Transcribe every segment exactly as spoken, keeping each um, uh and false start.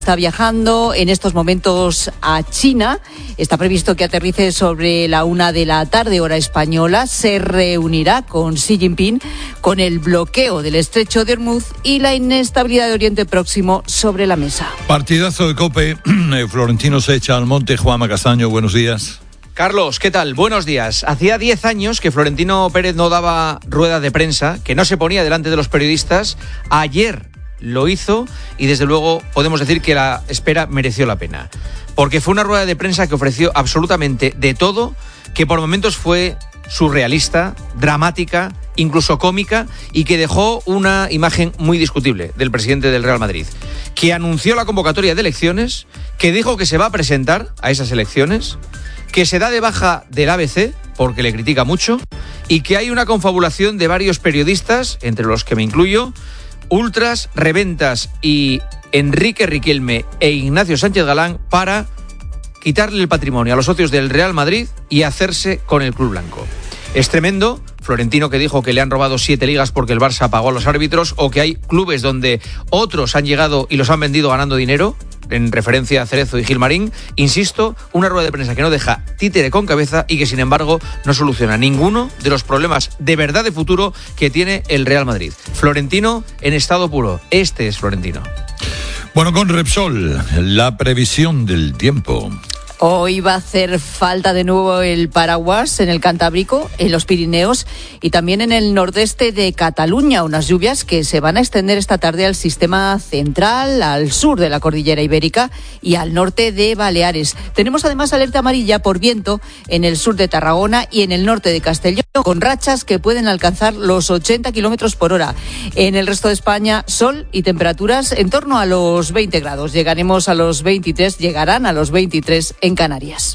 Está viajando en estos momentos a China. Está previsto que aterrice sobre la una de la tarde, hora española. Se reunirá con Xi Jinping con el bloqueo del estrecho de Hormuz y la inestabilidad de Oriente Próximo sobre la mesa. Partidazo de COPE. Florentino se echa al monte. Juanma Castaño, buenos días. Carlos, ¿qué tal? Buenos días. Hacía diez años que Florentino Pérez no daba rueda de prensa, que no se ponía delante de los periodistas. Ayer lo hizo y desde luego podemos decir que la espera mereció la pena. Porque fue una rueda de prensa que ofreció absolutamente de todo, que por momentos fue surrealista, dramática, incluso cómica, y que dejó una imagen muy discutible del presidente del Real Madrid, que anunció la convocatoria de elecciones, que dijo que se va a presentar a esas elecciones, que se da de baja del A B C porque le critica mucho y que hay una confabulación de varios periodistas, entre los que me incluyo, ultras, reventas y Enrique Riquelme e Ignacio Sánchez Galán, para quitarle el patrimonio a los socios del Real Madrid y hacerse con el club blanco. Es tremendo. Florentino, que dijo que le han robado siete ligas porque el Barça pagó a los árbitros, o que hay clubes donde otros han llegado y los han vendido ganando dinero, en referencia a Cerezo y Gilmarín. Insisto, una rueda de prensa que no deja títere con cabeza y que sin embargo no soluciona ninguno de los problemas de verdad de futuro que tiene el Real Madrid. Florentino en estado puro. Este es Florentino. Bueno, con Repsol, la previsión del tiempo. Hoy va a hacer falta de nuevo el paraguas en el Cantábrico, en los Pirineos y también en el nordeste de Cataluña. Unas lluvias que se van a extender esta tarde al sistema central, al sur de la cordillera ibérica y al norte de Baleares. Tenemos además alerta amarilla por viento en el sur de Tarragona y en el norte de Castellón, con rachas que pueden alcanzar los ochenta kilómetros por hora. En el resto de España, sol y temperaturas en torno a los veinte grados. Llegaremos a los veintitrés, llegarán a los veintitrés en Canarias.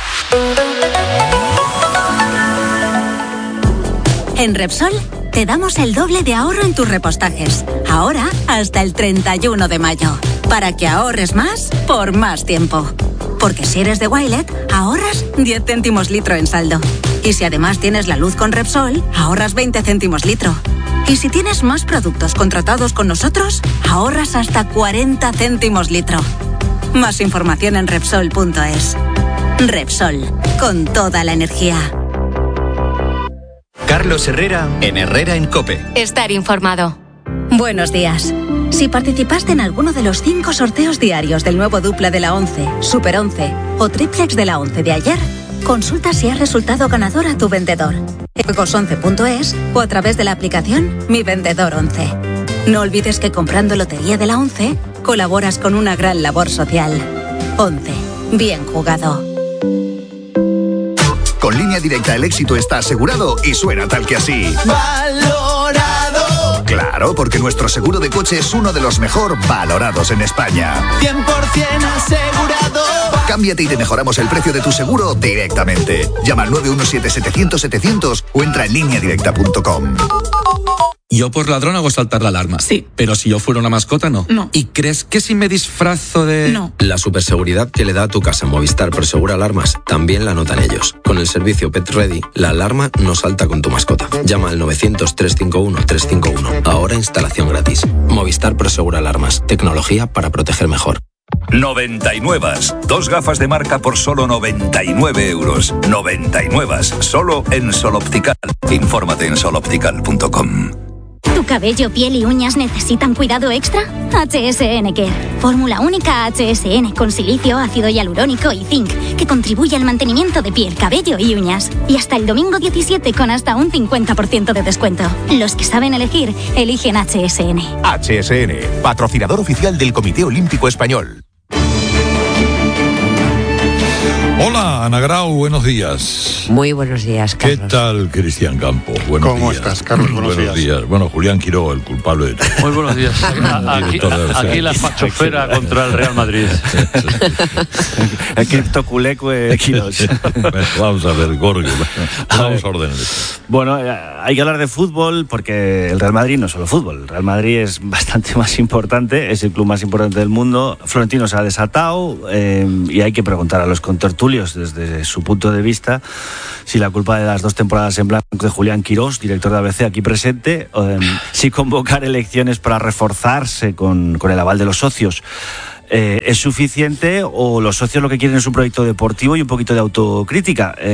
En Repsol te damos el doble de ahorro en tus repostajes. Ahora hasta el treinta y uno de mayo. Para que ahorres más por más tiempo. Porque si eres de Wilet, ahorras diez céntimos litro en saldo. Y si además tienes la luz con Repsol, ahorras veinte céntimos litro. Y si tienes más productos contratados con nosotros, ahorras hasta cuarenta céntimos litro. Más información en Repsol punto es. Repsol, con toda la energía. Carlos Herrera, en Herrera en COPE. Estar informado. Buenos días. Si participaste en alguno de los cinco sorteos diarios del nuevo dupla de la once, Super once o triplex de la once de ayer, consulta si has resultado ganador a tu vendedor. juegos once punto es o a través de la aplicación Mi Vendedor once. No olvides que comprando Lotería de la once, colaboras con una gran labor social. once. Bien jugado. Con Línea Directa el éxito está asegurado y suena tal que así. ¡Valorado! Claro, porque nuestro seguro de coche es uno de los mejor valorados en España. cien por ciento asegurado. Cámbiate y te mejoramos el precio de tu seguro directamente. Llama al nueve uno siete, setecientos, setecientos o entra en línea directa punto com. Yo por ladrón hago saltar la alarma. Sí. Pero si yo fuera una mascota, no. No. ¿Y crees que si me disfrazo de...? No. La superseguridad que le da a tu casa Movistar Prosegura Alarmas también la notan ellos. Con el servicio Pet Ready, la alarma no salta con tu mascota. Llama al novecientos, trescientos cincuenta y uno, trescientos cincuenta y uno. Ahora instalación gratis. Movistar Prosegura Alarmas. Tecnología para proteger mejor. noventa y nueve. Dos gafas de marca por solo noventa y nueve euros. noventa y nueve. Solo en Sol Optical. Infórmate en sol optical punto com. ¿Tu cabello, piel y uñas necesitan cuidado extra? H S N Care. Fórmula única H S N con silicio, ácido hialurónico y zinc, que contribuye al mantenimiento de piel, cabello y uñas. Y hasta el domingo diecisiete con hasta un cincuenta por ciento de descuento. Los que saben elegir, eligen H S N. H S N, patrocinador oficial del Comité Olímpico Español. Hola, Ana Grau, buenos días. Muy buenos días, Carlos. ¿Qué tal, Cristian Campos? Buenos ¿Cómo días. estás, Carlos? Buenos, buenos días. días. Bueno, Julián Quiroga, el culpable de todo. Muy buenos días. Aquí, aquí la fachofera contra el Real Madrid. El criptoculecue Quiroz. Vamos a ver, Gorgio. Vamos a órdenes. Bueno, hay que hablar de fútbol porque el Real Madrid no es solo fútbol. El Real Madrid es bastante más importante, es el club más importante del mundo. Florentino se ha desatado eh, y hay que preguntar a los contertulios desde su punto de vista si la culpa de las dos temporadas en blanco de Julián Quirós, director de A B C aquí presente, eh, si convocar elecciones para reforzarse con, con el aval de los socios. eh, es suficiente o los socios lo que quieren es un proyecto deportivo y un poquito de autocrítica. Eh,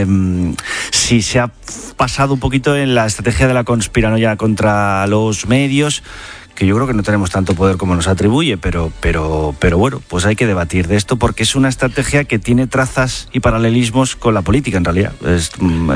si se ha pasado un poquito en la estrategia de la conspiranoia contra los medios, que yo creo que no tenemos tanto poder como nos atribuye, pero, pero, pero bueno, pues hay que debatir de esto porque es una estrategia que tiene trazas y paralelismos con la política en realidad. Es,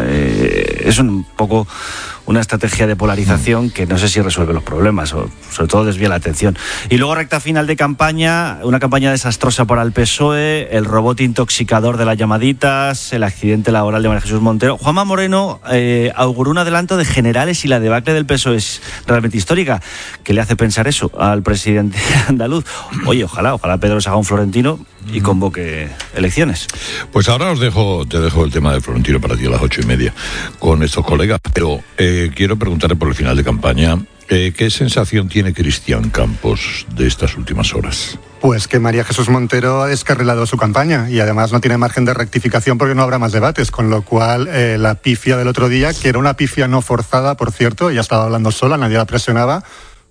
eh, es un poco una estrategia de polarización que no sé si resuelve los problemas o sobre todo desvía la atención. Y luego recta final de campaña, una campaña desastrosa para el P S O E, el robot intoxicador de las llamaditas, el accidente laboral de María Jesús Montero. Juanma Moreno eh, auguró un adelanto de generales y la debacle del P S O E es realmente histórica, que le hace pensar eso al presidente andaluz. Oye, ojalá, ojalá Pedro se haga un florentino y convoque elecciones. Pues ahora os dejo, te dejo el tema de Florentino para ti a las ocho y media con estos colegas, pero eh, quiero preguntarle por el final de campaña, eh, ¿qué sensación tiene Cristian Campos de estas últimas horas? Pues que María Jesús Montero ha descarrilado su campaña y además no tiene margen de rectificación porque no habrá más debates, con lo cual eh, la pifia del otro día, que era una pifia no forzada, por cierto, ella estaba hablando sola, nadie la presionaba,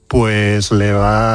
pues le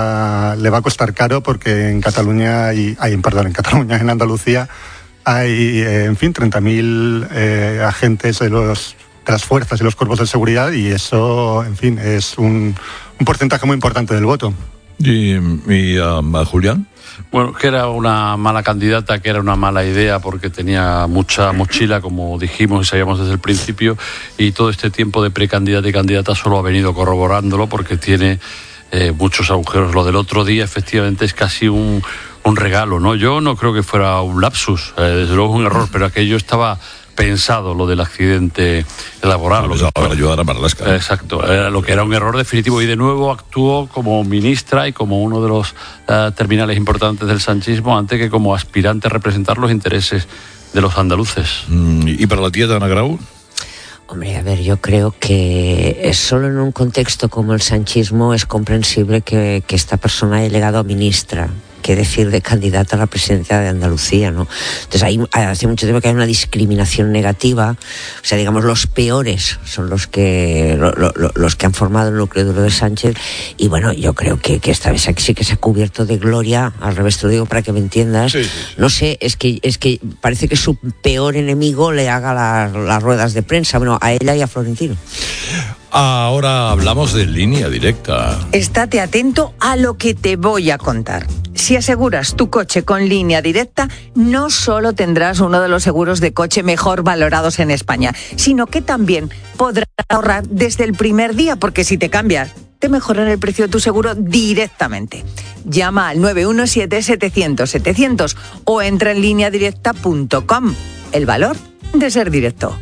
va le va a costar caro porque en Cataluña hay, hay perdón, en Cataluña, en Andalucía hay, eh, en fin, treinta mil eh, agentes de, los, de las fuerzas y los cuerpos de seguridad y eso, en fin, es un, un porcentaje muy importante del voto. ¿Y, y um, a Julián? Bueno, que era una mala candidata, que era una mala idea porque tenía mucha mochila, como dijimos y sabíamos desde el principio, y todo este tiempo de precandidata y candidata solo ha venido corroborándolo porque tiene eh, muchos agujeros. Lo del otro día efectivamente es casi un, un regalo, ¿no? Yo no creo que fuera un lapsus, eh, desde luego un error, pero aquello estaba pensado, lo del accidente laboral. No, para ayudar a Marlaska. Exacto, era lo que era un error definitivo y de nuevo actuó como ministra y como uno de los uh, terminales importantes del sanchismo antes que como aspirante a representar los intereses de los andaluces. Mm, ¿Y para la tía de Ana Grau? Hombre, a ver, yo creo que es solo en un contexto como el sanchismo es comprensible que, que esta persona haya llegado a ministra. Qué decir de candidata a la presidencia de Andalucía, ¿no? Entonces hay, hace mucho tiempo que hay una discriminación negativa, o sea, digamos, los peores son los que lo, lo, los que han formado el núcleo duro de Sánchez, y bueno, yo creo que, que esta vez sí que se ha cubierto de gloria, al revés te lo digo para que me entiendas, sí, sí, sí. No sé, es que es que parece que su peor enemigo le haga la, las ruedas de prensa, bueno, a ella y a Florentino. Ahora hablamos de Línea Directa. Estate atento a lo que te voy a contar. Si aseguras tu coche con Línea Directa, no solo tendrás uno de los seguros de coche mejor valorados en España, sino que también podrás ahorrar desde el primer día, porque si te cambias, te mejoran el precio de tu seguro directamente. Llama al nueve uno siete, setecientos, setecientos o entra en línea directa punto com. El valor de ser directo.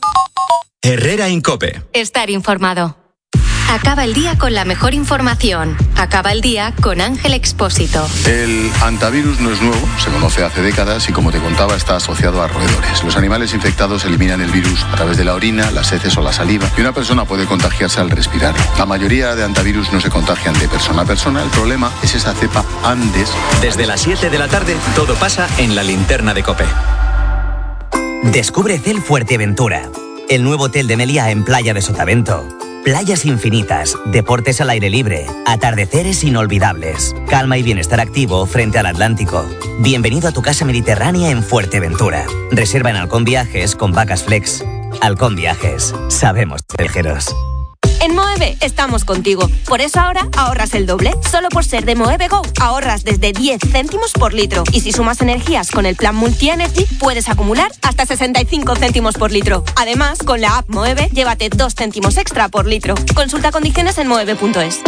Herrera en COPE. Estar informado. Acaba el día con la mejor información. Acaba el día con Ángel Expósito. El hantavirus no es nuevo, se conoce hace décadas y, como te contaba, está asociado a roedores. Los animales infectados eliminan el virus a través de la orina, las heces o la saliva y una persona puede contagiarse al respirarlo. La mayoría de hantavirus no se contagian de persona a persona. El problema es esa cepa Andes. Desde las siete de la tarde, todo pasa en la linterna de COPE. Descubre Cel Fuerteventura, el nuevo hotel de Meliá en Playa de Sotavento. Playas infinitas, deportes al aire libre, atardeceres inolvidables, calma y bienestar activo frente al Atlántico. Bienvenido a tu casa mediterránea en Fuerteventura. Reserva en Halcón Viajes con Vacas Flex. Halcón Viajes, sabemos de viajeros. En Moeve estamos contigo. Por eso ahora ahorras el doble. Solo por ser de Moeve Go ahorras desde diez céntimos por litro. Y si sumas energías con el plan Multi-Energy, puedes acumular hasta sesenta y cinco céntimos por litro. Además, con la app Moeve, llévate dos céntimos extra por litro. Consulta condiciones en moeve punto es.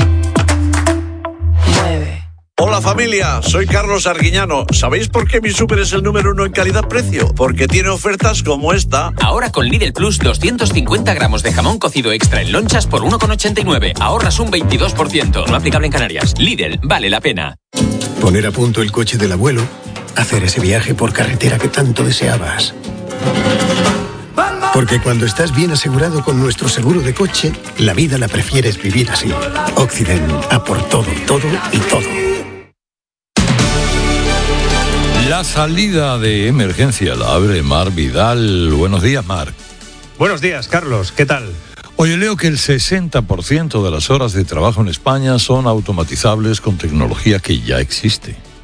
Moeve. Hola familia, soy Carlos Arguiñano. ¿Sabéis por qué mi súper es el número uno en calidad-precio? Porque tiene ofertas como esta. Ahora con Lidl Plus, doscientos cincuenta gramos de jamón cocido extra en lonchas por uno con ochenta y nueve. Ahorras un veintidós por ciento. No aplicable en Canarias. Lidl, vale la pena. Poner a punto el coche del abuelo. Hacer ese viaje por carretera que tanto deseabas. Porque cuando estás bien asegurado con nuestro seguro de coche, la vida la prefieres vivir así. Occident, a por todo, todo y todo. La salida de emergencia la abre Mar Vidal. Buenos días, Mar. Buenos días, Carlos. ¿Qué tal? Oye, leo que el sesenta por ciento de las horas de trabajo en España son automatizables con tecnología que ya existe.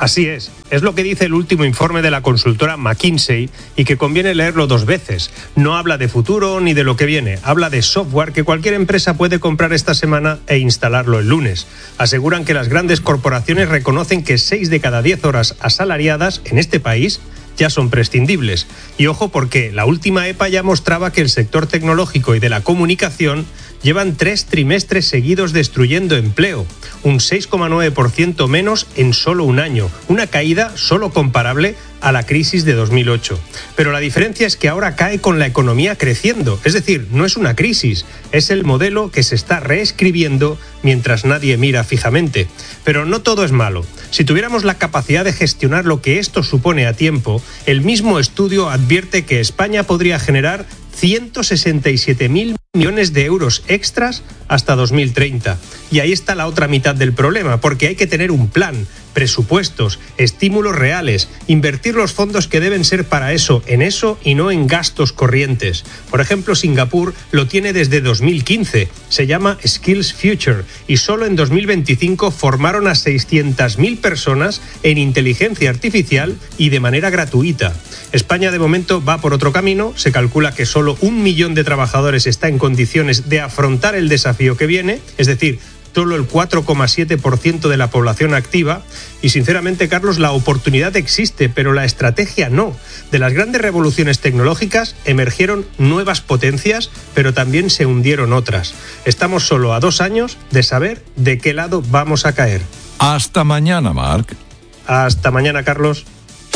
Así es, es lo que dice el último informe de la consultora McKinsey y que conviene leerlo dos veces. No habla de futuro ni de lo que viene, habla de software que cualquier empresa puede comprar esta semana e instalarlo el lunes. Aseguran que las grandes corporaciones reconocen que seis de cada diez horas asalariadas en este país ya son prescindibles. Y ojo, porque la última EPA ya mostraba que el sector tecnológico y de la comunicación llevan tres trimestres seguidos destruyendo empleo, un seis coma nueve por ciento menos en solo un año, una caída solo comparable a la crisis de dos mil ocho. Pero la diferencia es que ahora cae con la economía creciendo, es decir, no es una crisis, es el modelo que se está reescribiendo mientras nadie mira fijamente. Pero no todo es malo. Si tuviéramos la capacidad de gestionar lo que esto supone a tiempo, el mismo estudio advierte que España podría generar ciento sesenta y siete mil millones de euros extras hasta dos mil treinta. Y ahí está la otra mitad del problema, porque hay que tener un plan, presupuestos, estímulos reales, invertir los fondos que deben ser para eso, en eso y no en gastos corrientes. Por ejemplo, Singapur lo tiene desde dos mil quince, se llama Skills Future y solo en dos mil veinticinco formaron a seiscientas mil personas en inteligencia artificial y de manera gratuita. España de momento va por otro camino, se calcula que solo un millón de trabajadores está en condiciones de afrontar el desafío que viene, es decir, solo el cuatro coma siete por ciento de la población activa y sinceramente, Carlos, la oportunidad existe, pero la estrategia no. De las grandes revoluciones tecnológicas emergieron nuevas potencias, pero también se hundieron otras. Estamos solo a dos años de saber de qué lado vamos a caer. Hasta mañana, Marc. Hasta mañana, Carlos.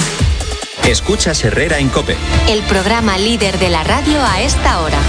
Escuchas Herrera en COPE. El programa líder de la radio a esta hora.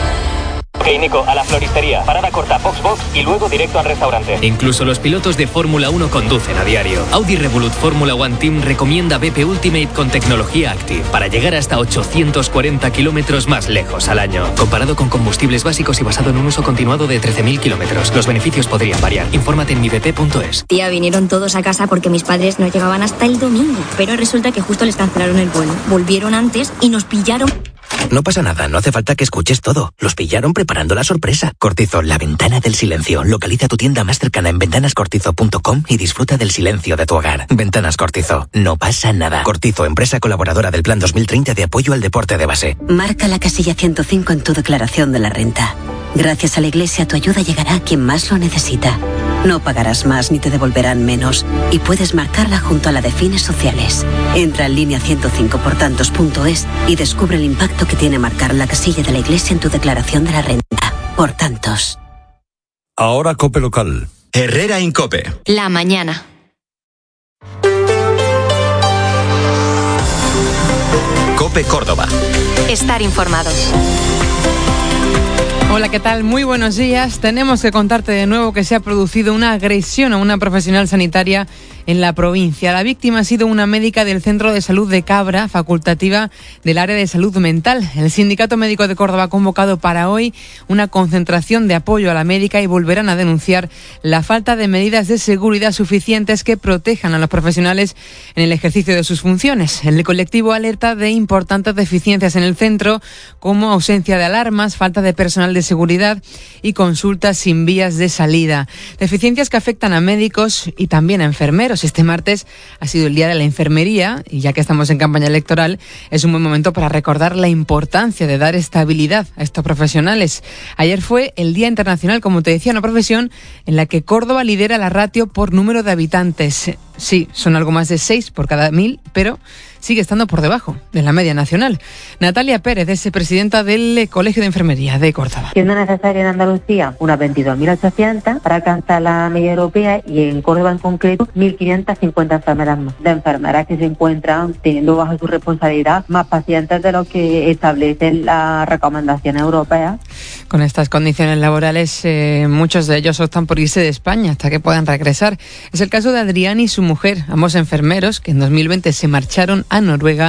Ok, Nico, a la floristería. Parada corta, box box y luego directo al restaurante. Incluso los pilotos de Fórmula uno conducen a diario. Audi Revolut Fórmula One Team recomienda B P Ultimate con tecnología Active para llegar hasta ochocientos cuarenta kilómetros más lejos al año. Comparado con combustibles básicos y basado en un uso continuado de trece mil kilómetros. Los beneficios podrían variar. Infórmate en mi b p punto es. Tía, vinieron todos a casa porque mis padres no llegaban hasta el domingo. Pero resulta que justo les cancelaron el vuelo. Volvieron antes y nos pillaron. No pasa nada, no hace falta que escuches todo. Los pillaron preparando la sorpresa. Cortizo, la ventana del silencio. Localiza tu tienda más cercana en ventanas cortizo punto com y disfruta del silencio de tu hogar. Ventanas Cortizo, no pasa nada. Cortizo, empresa colaboradora del Plan dos mil treinta de apoyo al deporte de base. Marca la casilla ciento cinco en tu declaración de la renta. Gracias a la Iglesia, tu ayuda llegará a quien más lo necesita. No pagarás más ni te devolverán menos y puedes marcarla junto a la de fines sociales. Entra en línea ciento cinco por tantos punto es y descubre el impacto que tiene marcar la casilla de la Iglesia en tu declaración de la renta. Por tantos. Ahora COPE local. Herrera en COPE. La mañana. COPE Córdoba. Estar informado. Hola, ¿qué tal? Muy buenos días. Tenemos que contarte de nuevo que se ha producido una agresión a una profesional sanitaria en la provincia. La víctima ha sido una médica del Centro de Salud de Cabra, facultativa del área de salud mental. El Sindicato Médico de Córdoba ha convocado para hoy una concentración de apoyo a la médica y volverán a denunciar la falta de medidas de seguridad suficientes que protejan a los profesionales en el ejercicio de sus funciones. El colectivo alerta de importantes deficiencias en el centro, como ausencia de alarmas, falta de personal de seguridad y consultas sin vías de salida. Deficiencias que afectan a médicos y también a enfermeros. Este martes ha sido el Día de la Enfermería y ya que estamos en campaña electoral es un buen momento para recordar la importancia de dar estabilidad a estos profesionales. Ayer fue el Día Internacional, como te decía, una profesión en la que Córdoba lidera la ratio por número de habitantes. Sí, son algo más de seis por cada mil, pero sigue estando por debajo de la media nacional. Natalia Pérez es presidenta del Colegio de Enfermería de Córdoba. Siendo necesaria en Andalucía unas veintidós mil ochocientas para alcanzar la media europea y en Córdoba en concreto mil quinientas cincuenta enfermeras más. De enfermeras que se encuentran teniendo bajo su responsabilidad más pacientes de lo que establecen las recomendaciones europeas. Con estas condiciones laborales, eh, muchos de ellos optan por irse de España hasta que puedan regresar. Es el caso de Adrián y su mujer, ambos enfermeros, que en dos mil veinte se marcharon a Noruega y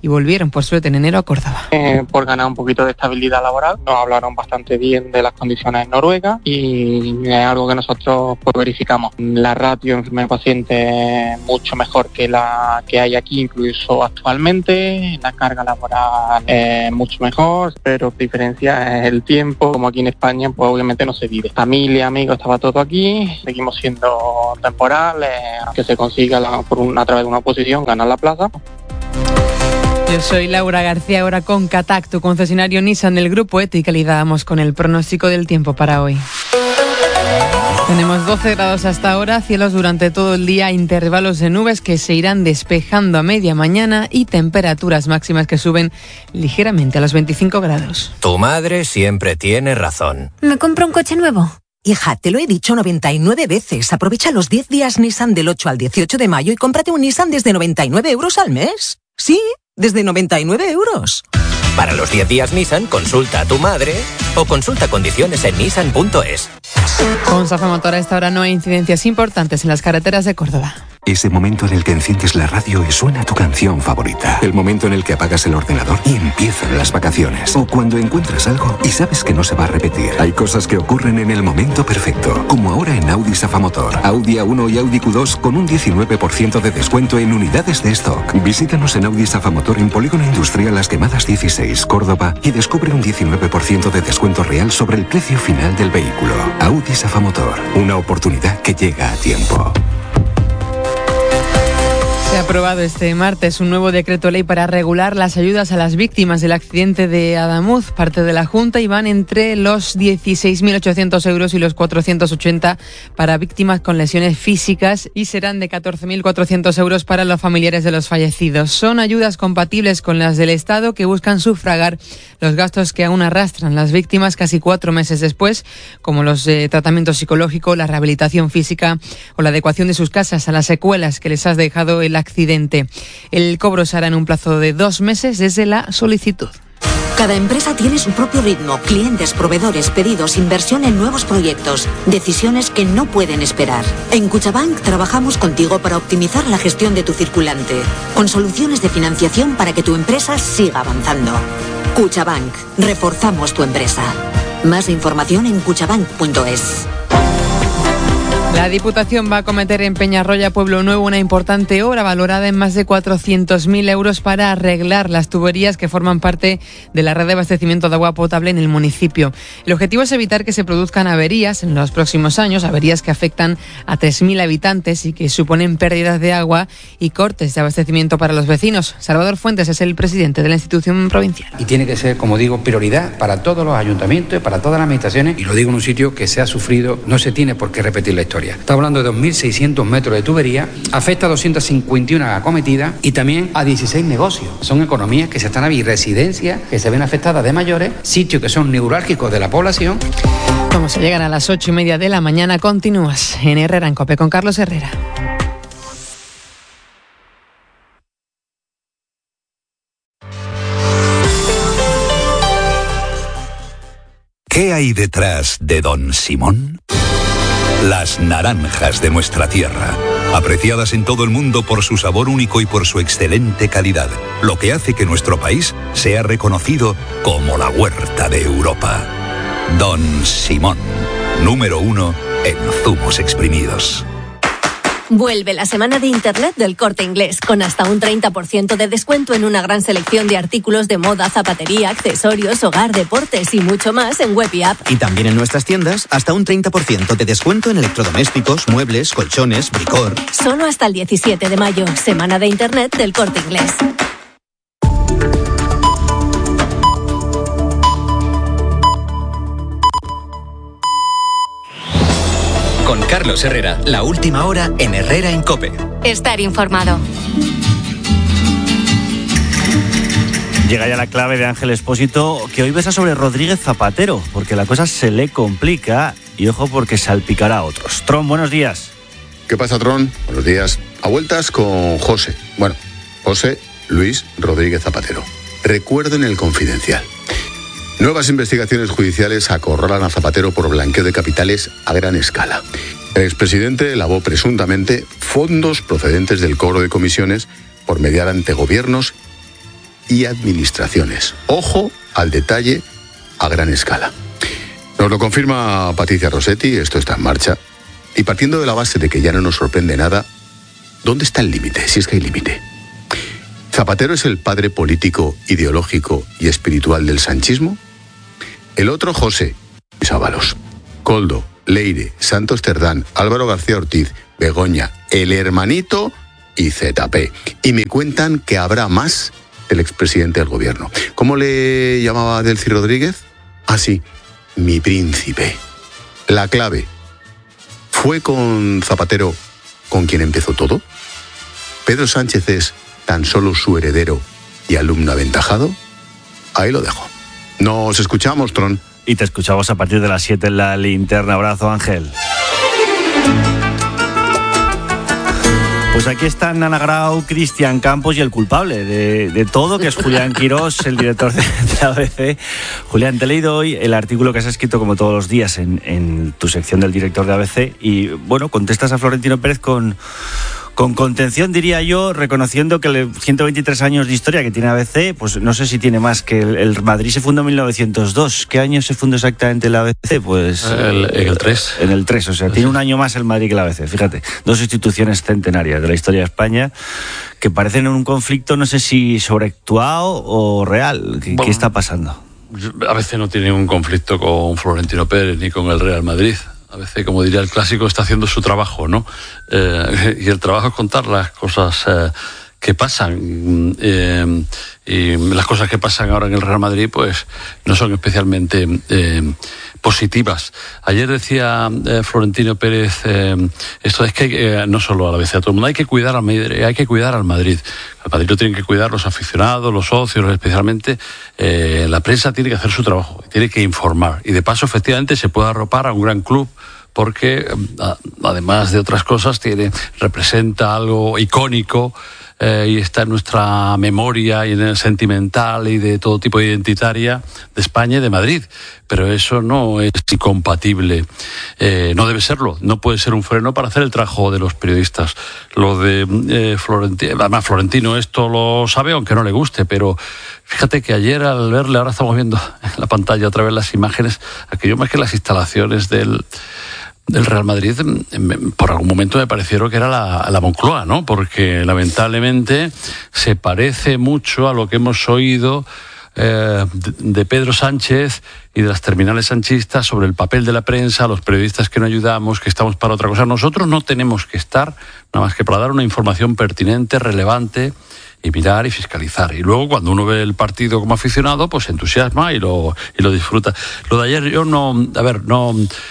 y volvieron por suerte en enero a Córdoba. Eh, por ganar un poquito de estabilidad laboral, nos hablaron bastante bien de las condiciones en Noruega y es algo que nosotros pues, verificamos. La ratio enfermero-paciente es mucho mejor que la que hay aquí, incluso actualmente. La carga laboral es mucho mejor, pero la diferencia es el tiempo. Como aquí en España, pues obviamente no se vive. Familia, amigos, estaba todo aquí. Seguimos siendo temporales, que se consiga la, por un, a través de una oposición ganar la plaza. Yo soy Laura García, ahora con Catac, tu concesionario Nissan del Grupo Ética, y damos con el pronóstico del tiempo para hoy. Tenemos doce grados hasta ahora, cielos durante todo el día, intervalos de nubes que se irán despejando a media mañana y temperaturas máximas que suben ligeramente a los veinticinco grados. Tu madre siempre tiene razón. ¿Me compro un coche nuevo? Hija, te lo he dicho noventa y nueve veces. Aprovecha los diez días Nissan del ocho al dieciocho de mayo y cómprate un Nissan desde noventa y nueve euros al mes. Sí, desde noventa y nueve euros. Para los diez días Nissan, consulta a tu madre o consulta condiciones en nissan punto es. Con Safa Motor a esta hora no hay incidencias importantes en las carreteras de Córdoba. Ese momento en el que enciendes la radio y suena tu canción favorita. El momento en el que apagas el ordenador y empiezan las vacaciones. O cuando encuentras algo y sabes que no se va a repetir. Hay cosas que ocurren en el momento perfecto. Como ahora en Audi Safa Motor. Audi A uno y Audi Q dos con un diecinueve por ciento de descuento en unidades de stock. Visítanos en Audi Safa Motor en Polígono Industrial Las Quemadas dieciséis, Córdoba, y descubre un diecinueve por ciento de descuento real sobre el precio final del vehículo. Audi Safa Motor. Una oportunidad que llega a tiempo. Se ha aprobado este martes un nuevo decreto ley para regular las ayudas a las víctimas del accidente de Adamuz. Parte de la Junta y van entre los dieciséis mil ochocientos euros y los cuatrocientos ochenta para víctimas con lesiones físicas y serán de catorce mil cuatrocientos euros para los familiares de los fallecidos. Son ayudas compatibles con las del Estado que buscan sufragar los gastos que aún arrastran las víctimas casi cuatro meses después, como los de tratamiento psicológico, la rehabilitación física o la adecuación de sus casas a las secuelas que les ha dejado el accidente. El cobro se hará en un plazo de dos meses desde la solicitud. Cada empresa tiene su propio ritmo, clientes, proveedores, pedidos, inversión en nuevos proyectos, decisiones que no pueden esperar. En Cuchabank trabajamos contigo para optimizar la gestión de tu circulante, con soluciones de financiación para que tu empresa siga avanzando. Cuchabank, reforzamos tu empresa. Más información en cuchabank punto es. La Diputación va a acometer en Peñarroya, Pueblo Nuevo, una importante obra valorada en más de cuatrocientos mil euros para arreglar las tuberías que forman parte de la red de abastecimiento de agua potable en el municipio. El objetivo es evitar que se produzcan averías en los próximos años, averías que afectan a tres mil habitantes y que suponen pérdidas de agua y cortes de abastecimiento para los vecinos. Salvador Fuentes es el presidente de la institución provincial. Y tiene que ser, como digo, prioridad para todos los ayuntamientos y para todas las administraciones, y lo digo en un sitio que se ha sufrido, no se tiene por qué repetir la historia. Está hablando de dos mil seiscientos metros de tubería, afecta a doscientas cincuenta y una acometidas y también a dieciséis negocios. Son economías que se están ahí, residencias que se ven afectadas de mayores, sitios que son neurálgicos de la población. Vamos a llegar a las ocho y media de la mañana. Continúas en Herrera en COPE con Carlos Herrera. ¿Qué hay detrás de Don Simón? Las naranjas de nuestra tierra, apreciadas en todo el mundo por su sabor único y por su excelente calidad, lo que hace que nuestro país sea reconocido como la huerta de Europa. Don Simón, número uno en zumos exprimidos. Vuelve la semana de Internet del Corte Inglés, con hasta un treinta por ciento de descuento en una gran selección de artículos de moda, zapatería, accesorios, hogar, deportes y mucho más en web y app. Y también en nuestras tiendas, hasta un treinta por ciento de descuento en electrodomésticos, muebles, colchones, bricor. Solo hasta el diecisiete de mayo, semana de Internet del Corte Inglés. Con Carlos Herrera, la última hora en Herrera en COPE. Estar informado. Llega ya la clave de Ángel Expósito, que hoy besa sobre Rodríguez Zapatero, porque la cosa se le complica y ojo porque salpicará a otros. Tron, buenos días. ¿Qué pasa, Tron? Buenos días. A vueltas con José. Bueno, José Luis Rodríguez Zapatero. Recuerdo en el Confidencial. Nuevas investigaciones judiciales acorralan a Zapatero por blanqueo de capitales a gran escala. El expresidente lavó presuntamente fondos procedentes del cobro de comisiones por mediar ante gobiernos y administraciones. Ojo al detalle a gran escala. Nos lo confirma Patricia Rossetti, esto está en marcha. Y partiendo de la base de que ya no nos sorprende nada, ¿dónde está el límite? Si es que hay límite. ¿Zapatero es el padre político, ideológico y espiritual del sanchismo? El otro, José Luis Ábalos, Koldo, Leire, Santos Cerdán, Álvaro García Ortiz, Begoña, el hermanito y Z P. Y me cuentan que habrá más del expresidente del gobierno. ¿Cómo le llamaba Delcy Rodríguez? Ah, sí, mi príncipe. La clave. ¿Fue con Zapatero con quien empezó todo? ¿Pedro Sánchez es tan solo su heredero y alumno aventajado? Ahí lo dejo. Nos escuchamos, Tron. Y te escuchamos a partir de las siete en la linterna. Abrazo, Ángel. Pues aquí están Ana Grau, Cristian Campos y el culpable de, de todo, que es Julián Quirós, el director de, de A B C. Julián, te he leído hoy el artículo que has escrito como todos los días en, en tu sección del director de A B C y, bueno, contestas a Florentino Pérez con... Con contención, diría yo, reconociendo que el ciento veintitrés años de historia que tiene A B C, pues no sé si tiene más, que el, el Madrid se fundó en mil novecientos dos. ¿Qué año se fundó exactamente el A B C? Pues el, en el tres. En el tres, o sea, tiene un año más el Madrid que el A B C. Fíjate, dos instituciones centenarias de la historia de España que parecen en un conflicto, no sé si sobreactuado o real. ¿Qué, bueno, ¿qué está pasando? A B C no tiene un conflicto con Florentino Pérez ni con el Real Madrid. A veces, como diría el clásico, está haciendo su trabajo, ¿no? Eh, y el trabajo es contar las cosas eh, que pasan. Eh, y las cosas que pasan ahora en el Real Madrid, pues, no son especialmente eh, positivas. Ayer decía eh, Florentino Pérez, eh, esto es que eh, no solo a la vez a todo el mundo, hay que cuidar al Madrid, hay que cuidar al Madrid. Al Madrid lo tienen que cuidar los aficionados, los socios, especialmente eh, la prensa tiene que hacer su trabajo, tiene que informar. Y de paso, efectivamente, se puede arropar a un gran club, porque además de otras cosas tiene representa algo icónico eh, y está en nuestra memoria y en el sentimental y de todo tipo de identitaria de España y de Madrid, pero eso no es incompatible, eh, no debe serlo, no puede ser un freno para hacer el trabajo de los periodistas. Lo de eh, Florentino, además Florentino esto lo sabe aunque no le guste, pero fíjate que ayer al verle, ahora estamos viendo en la pantalla otra vez las imágenes, aquello más que las instalaciones del del Real Madrid, por algún momento me parecieron que era la, la Moncloa, ¿no? Porque lamentablemente se parece mucho a lo que hemos oído eh, de, de Pedro Sánchez y de las terminales sanchistas sobre el papel de la prensa, los periodistas que no ayudamos, que estamos para otra cosa. Nosotros no tenemos que estar nada más que para dar una información pertinente, relevante, y mirar y fiscalizar. Y luego, cuando uno ve el partido como aficionado, pues se entusiasma y lo, y lo disfruta. Lo de ayer yo no... A ver, no...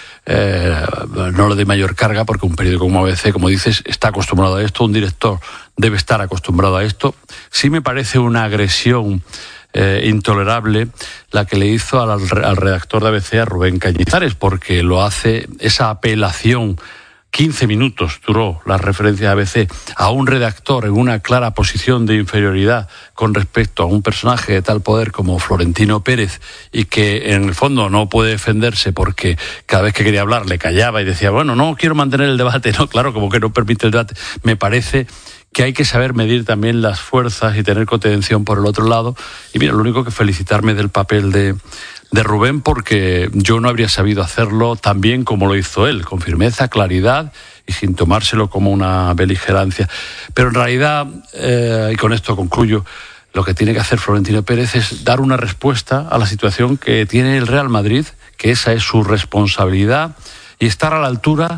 Eh, no le doy mayor carga porque un periódico como A B C, como dices, está acostumbrado a esto, un director debe estar acostumbrado a esto. Sí me parece una agresión eh, intolerable la que le hizo al, al redactor de A B C, a Rubén Cañizares, porque lo hace, esa apelación, quince minutos duró la referencia de A B C a un redactor en una clara posición de inferioridad con respecto a un personaje de tal poder como Florentino Pérez, y que en el fondo no puede defenderse porque cada vez que quería hablar le callaba y decía, bueno, no quiero mantener el debate. No, claro, como que no permite el debate. Me parece que hay que saber medir también las fuerzas y tener contención por el otro lado. Y mira, lo único que felicitarme del papel de de Rubén, porque yo no habría sabido hacerlo tan bien como lo hizo él, con firmeza, claridad y sin tomárselo como una beligerancia. Pero en realidad, eh, y con esto concluyo, lo que tiene que hacer Florentino Pérez es dar una respuesta a la situación que tiene el Real Madrid, que esa es su responsabilidad, y estar a la altura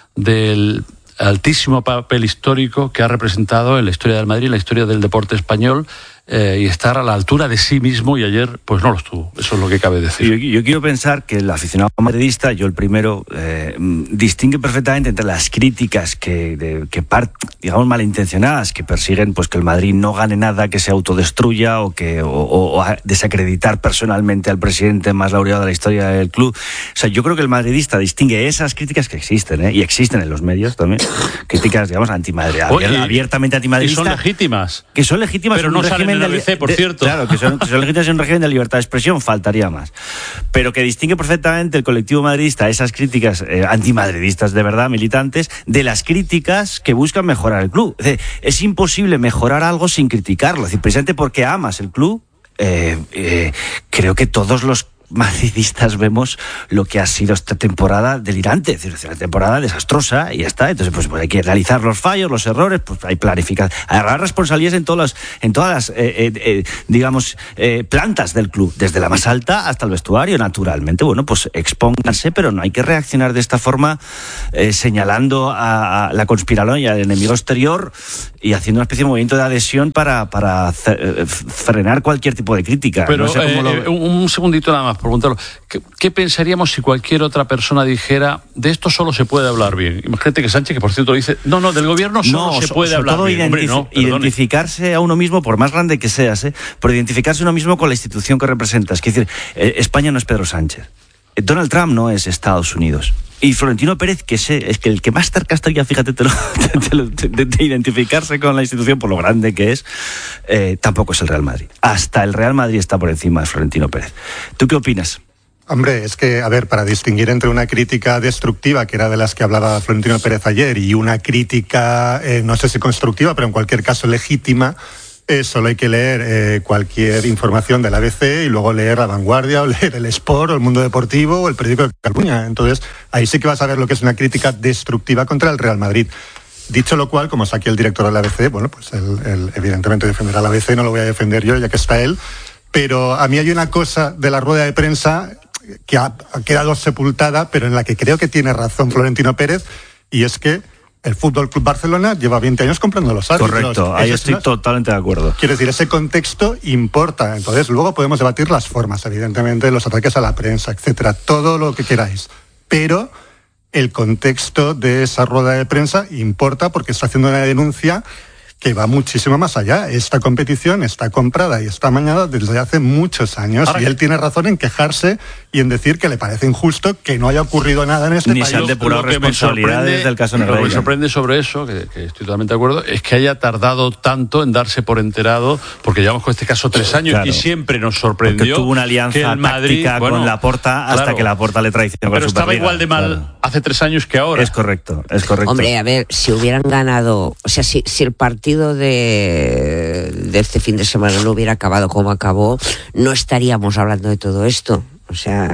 del altísimo papel histórico que ha representado en la historia del Madrid, en la historia del deporte español, eh, y estar a la altura de sí mismo, y ayer pues no lo estuvo. Eso es lo que cabe decir. Yo, yo quiero pensar que el aficionado madridista, yo el primero, eh, distingue perfectamente entre las críticas que, de, que part, digamos malintencionadas, que persiguen pues que el Madrid no gane nada, que se autodestruya o que o, o, o desacreditar personalmente al presidente más laureado de la historia del club. O sea, yo creo que el madridista distingue esas críticas que existen, ¿eh? Y existen en los medios también, críticas, digamos, antimadrid, abiertamente antimadridistas. Y son legítimas. Que son legítimas, pero no salen régimen de, de, por de, cierto. Claro, que son, que son legítimas en un régimen de libertad de expresión, faltaría más. Pero que distingue perfectamente el colectivo madridista, esas críticas eh, antimadridistas de verdad, militantes, de las críticas que buscan mejorar el club. Es decir, es imposible mejorar algo sin criticarlo. Es decir, precisamente porque amas el club, eh, eh, creo que todos los madridistas vemos lo que ha sido esta temporada delirante, es decir, una temporada desastrosa y ya está. Entonces, pues, pues hay que realizar los fallos, los errores, pues hay planificar, agarrar responsabilidades en todas las, en todas las, eh, eh, eh, digamos, eh, plantas del club, desde la más alta hasta el vestuario, naturalmente. Bueno, pues expónganse, pero no hay que reaccionar de esta forma, eh, señalando a, a la conspiranoia del enemigo exterior y haciendo una especie de movimiento de adhesión para, para eh, frenar cualquier tipo de crítica. Pero no sé cómo eh, lo... un segundito nada más, preguntarlo. ¿Qué, ¿Qué pensaríamos si cualquier otra persona dijera, de esto solo se puede hablar bien? Imagínate que Sánchez, que por cierto dice, no, no, del gobierno solo no, se so, puede hablar todo bien. Identif- Hombre, no, identificarse a uno mismo, por más grande que seas, ¿eh? por identificarse a uno mismo con la institución que representas. Es decir, eh, España no es Pedro Sánchez. Eh, Donald Trump no es Estados Unidos. Y Florentino Pérez, que sé, es que el que más cerca estaría, fíjate, te lo, te lo, de, de identificarse con la institución por lo grande que es, eh, tampoco es el Real Madrid. Hasta el Real Madrid está por encima de Florentino Pérez. ¿Tú qué opinas? Hombre, es que, a ver, para distinguir entre una crítica destructiva, que era de las que hablaba Florentino Pérez ayer, y una crítica, eh, no sé si constructiva, pero en cualquier caso legítima, eh, solo hay que leer eh, cualquier información del A B C y luego leer La Vanguardia, o leer El Sport, o El Mundo Deportivo, o El Periódico de Cataluña. Entonces, ahí sí que vas a ver lo que es una crítica destructiva contra el Real Madrid. Dicho lo cual, como está aquí el director del A B C, bueno, pues él, él evidentemente defenderá al A B C, no lo voy a defender yo, ya que está él. Pero a mí hay una cosa de la rueda de prensa que ha quedado sepultada, pero en la que creo que tiene razón Florentino Pérez, y es que el Fútbol Club Barcelona lleva veinte años comprando los árbitros. Correcto, ahí Eso estoy es, totalmente de acuerdo. Quiero decir, ese contexto importa. Entonces, luego podemos debatir las formas, evidentemente, los ataques a la prensa, etcétera, todo lo que queráis. Pero el contexto de esa rueda de prensa importa porque está haciendo una denuncia que va muchísimo más allá. Esta competición está comprada y está amañada desde hace muchos años. Ahora, y él tiene razón en quejarse y en decir que le parece injusto que no haya ocurrido nada en este Ni país. se han depurado responsabilidades del caso Negreira. Lo que me sorprende sobre eso, que, que estoy totalmente de acuerdo, es que haya tardado tanto en darse por enterado, porque llevamos con este caso tres años, claro, y siempre nos sorprendió. Porque tuvo una alianza que el Madrid, táctica bueno, con Laporta hasta claro, que Laporta le traicionó. Pero estaba igual de mal, claro, hace tres años que ahora. Es correcto, es correcto. Hombre, a ver, si hubieran ganado, o sea, si, si el partido de de este fin de semana no hubiera acabado como acabó, no estaríamos hablando de todo esto. O sea,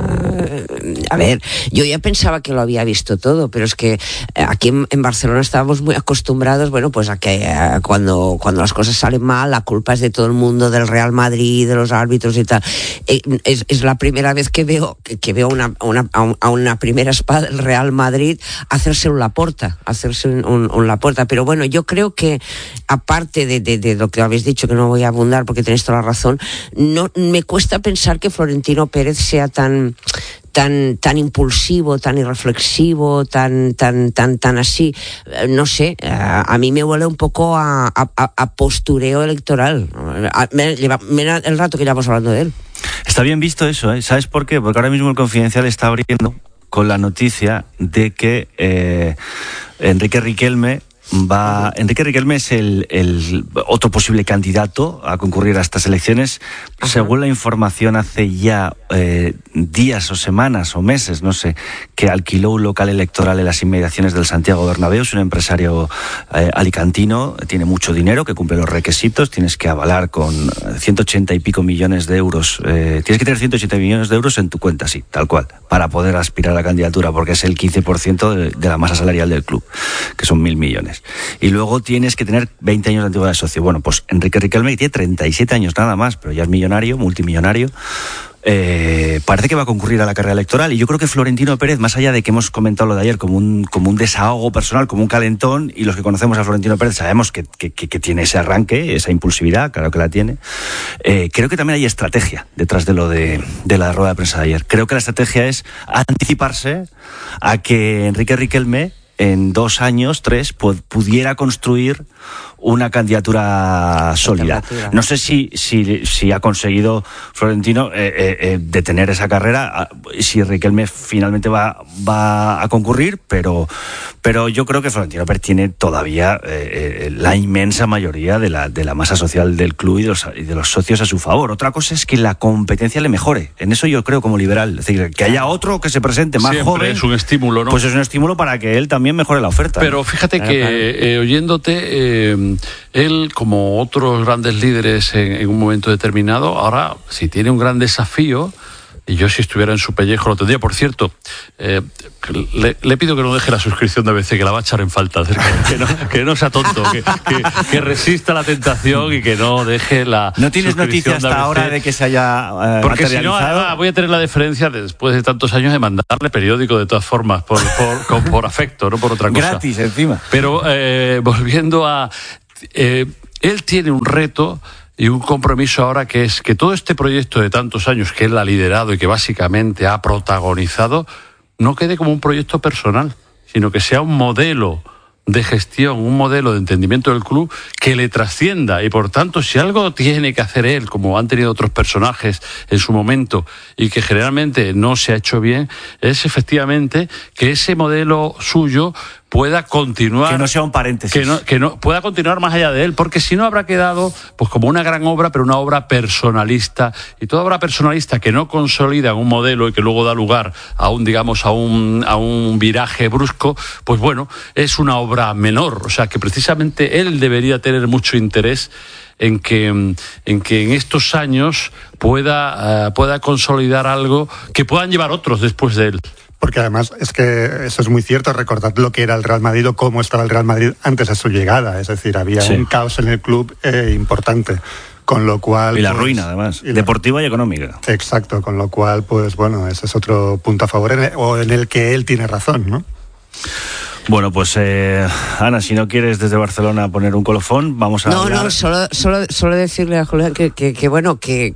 a ver, yo ya pensaba que lo había visto todo, pero es que aquí en, en Barcelona estábamos muy acostumbrados, bueno, pues a que a cuando, cuando las cosas salen mal, la culpa es de todo el mundo, del Real Madrid, de los árbitros y tal. Eh, es, es la primera vez que veo que, que veo una, una, a una primera espada del Real Madrid hacerse un Laporta, hacerse un, un, un Laporta. Pero bueno, yo creo que aparte de, de, de lo que habéis dicho, que no voy a abundar porque tenéis toda la razón, no me cuesta pensar que Florentino Pérez sea tan tan tan impulsivo, tan irreflexivo, tan tan tan tan así, no sé, a, a mí me huele un poco a, a, a postureo electoral. A, mira, mira el rato que llevamos hablando de él. Está bien visto eso, ¿eh? ¿Sabes por qué? Porque ahora mismo el Confidencial está abriendo con la noticia de que eh, Enrique Riquelme Va, Enrique Riquelme es el, el otro posible candidato a concurrir a estas elecciones. Ajá. Según la información, hace ya eh, días o semanas o meses, no sé, que alquiló un local electoral en las inmediaciones del Santiago Bernabéu. Es un empresario eh, alicantino, tiene mucho dinero, que cumple los requisitos. Tienes que avalar con ciento ochenta y pico millones de euros. Eh, tienes que tener ciento ochenta millones de euros en tu cuenta, sí, tal cual, para poder aspirar a la candidatura, porque es el quince por ciento de, de la masa salarial del club, que son mil millones. Y luego tienes que tener veinte años de antigüedad de socio. Bueno, pues Enrique Riquelme tiene treinta y siete años nada más, pero ya es millonario, multimillonario. Eh, parece que va a concurrir a la carrera electoral, y yo creo que Florentino Pérez, más allá de que hemos comentado lo de ayer como un, como un desahogo personal, como un calentón, y los que conocemos a Florentino Pérez sabemos que, que, que tiene ese arranque, esa impulsividad, claro que la tiene, eh, creo que también hay estrategia detrás de lo de, de la rueda de prensa de ayer. Creo que la estrategia es anticiparse a que Enrique Riquelme en dos años, tres, pu- pudiera construir una candidatura sólida. No sé si, si, si ha conseguido Florentino eh, eh, eh, detener esa carrera, si Riquelme finalmente va, va a concurrir, pero, pero yo creo que Florentino Pérez tiene todavía eh, eh, la inmensa mayoría de la, de la masa social del club y de, los, y de los socios a su favor. Otra cosa es que la competencia le mejore. En eso yo creo como liberal. Es decir, que haya otro que se presente más Siempre joven. es un estímulo, ¿no? Pues es un estímulo para que él también mejore la oferta. Pero fíjate Claro, que claro. eh, oyéndote, eh, él, como otros grandes líderes en, en un momento determinado, ahora si tiene un gran desafío, y yo si estuviera en su pellejo lo tendría. Por cierto, eh, le, le pido que no deje la suscripción de A B C, que la va a echar en falta, que, que, no, que no sea tonto, que, que, que resista la tentación y que no deje la ¿No tienes suscripción noticias de hasta A B C? ahora de que se haya eh, Porque si no, materializado? además, voy a tener la deferencia, después de tantos años, de mandarle periódico de todas formas, por, por, con- por afecto, no por otra cosa. Gratis, encima. Pero eh, volviendo a... eh, él tiene un reto y un compromiso ahora, que es que todo este proyecto de tantos años que él ha liderado y que básicamente ha protagonizado, no quede como un proyecto personal, sino que sea un modelo de gestión, un modelo de entendimiento del club que le trascienda. Y por tanto, si algo tiene que hacer él, como han tenido otros personajes en su momento y que generalmente no se ha hecho bien, es efectivamente que ese modelo suyo pueda continuar. Que no sea un paréntesis. Que no, que no pueda continuar más allá de él, porque si no habrá quedado pues como una gran obra, pero una obra personalista. Y toda obra personalista que no consolida un modelo y que luego da lugar a un, digamos, a un, a un viraje brusco, pues bueno, es una obra menor. O sea que precisamente él debería tener mucho interés en que, en que en estos años pueda, uh, pueda consolidar algo que puedan llevar otros después de él. Porque además es que eso es muy cierto, recordad lo que era el Real Madrid o cómo estaba el Real Madrid antes de su llegada, es decir, había Sí. un caos en el club eh, importante, con lo cual... Y la pues, ruina, además, y la- deportiva y económica. Exacto, con lo cual, pues bueno, ese es otro punto a favor, en el, o en el que él tiene razón, ¿no? Bueno, pues eh, Ana, si no quieres desde Barcelona poner un colofón, vamos a No, hablar. no, solo, solo, solo decirle a Julián que, que, que bueno, que,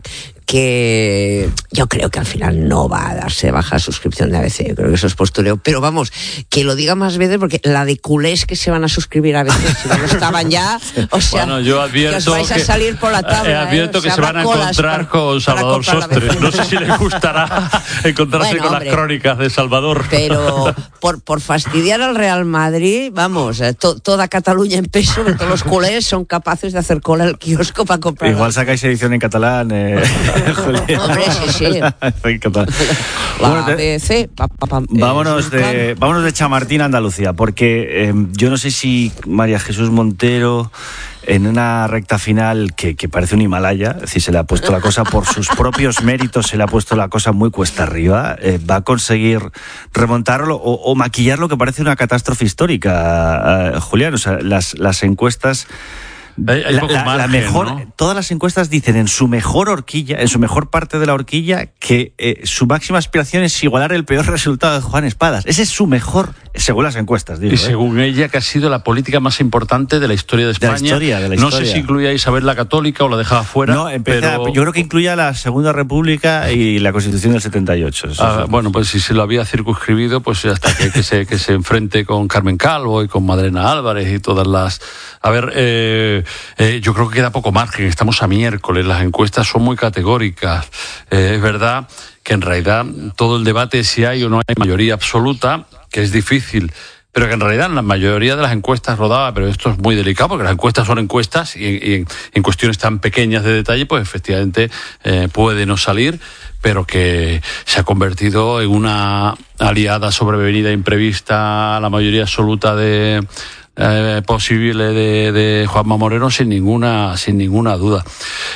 que yo creo que al final no va a darse baja suscripción de A B C, yo creo que eso es postureo, pero vamos, que lo diga más veces, porque la de culés que se van a suscribir a A B C, si no lo estaban ya, o sea, Bueno, yo que advierto os vais a que- salir por la tabla. Eh, advierto ¿eh? O que sea, se van a habrá colas encontrar para- con para Salvador comprar la Sostre. vecina. No sé si les gustará encontrarse Bueno, con hombre. las crónicas de Salvador. Pero por, por fastidiar al Real Madrid, vamos, eh, to- toda Cataluña en peso, de todos los culés son capaces de hacer cola al kiosco para comprar. Igual sacáis edición en catalán, eh, Julián. Hombre, sí, sí. En catalán. La Bueno, te- A B C, pa, pa, pa, eh, Vámonos Sultán. de, vámonos de Chamartín a Andalucía, porque eh, yo no sé si María Jesús Montero, en una recta final que, que parece un Himalaya, es decir, se le ha puesto la cosa por sus propios méritos, se le ha puesto la cosa muy cuesta arriba, eh, va a conseguir remontarlo o, o maquillar lo que parece una catástrofe histórica, eh, Julián. O sea, las, las encuestas... Hay- hay la, poco la- la margen, mejor, ¿no? todas las encuestas dicen en su mejor horquilla, en su mejor parte de la horquilla, que eh, su máxima aspiración es igualar el peor resultado de Juan Espadas. Ese es su mejor, según las encuestas, digo. Y ¿eh? según ella, que ha sido la política más importante de la historia de De la España. historia, de la No sé historia. si incluía a Isabel la Católica o la dejaba fuera. No, empieza, pero... yo creo que incluye a la Segunda República y la Constitución del setenta y ocho. Eso Ah, es- bueno, pues si se lo había circunscribido, pues hasta que, que, se, que se enfrente con Carmen Calvo y con Madalena Álvarez y todas las... A ver, eh, eh, yo creo que queda poco margen, estamos a miércoles, las encuestas son muy categóricas. Eh, es verdad que en realidad todo el debate es si hay o no hay mayoría absoluta, que es difícil, pero que en realidad en la mayoría de las encuestas rodaba, pero esto es muy delicado porque las encuestas son encuestas y, y en, en cuestiones tan pequeñas de detalle, pues efectivamente eh, puede no salir, pero que se ha convertido en una aliada sobrevenida imprevista a la mayoría absoluta de eh, posible de, de Juanma Moreno sin ninguna sin ninguna duda.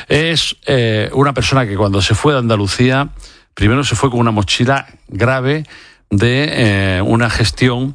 Es eh, una persona que cuando se fue de Andalucía, primero se fue con una mochila grave de eh, una gestión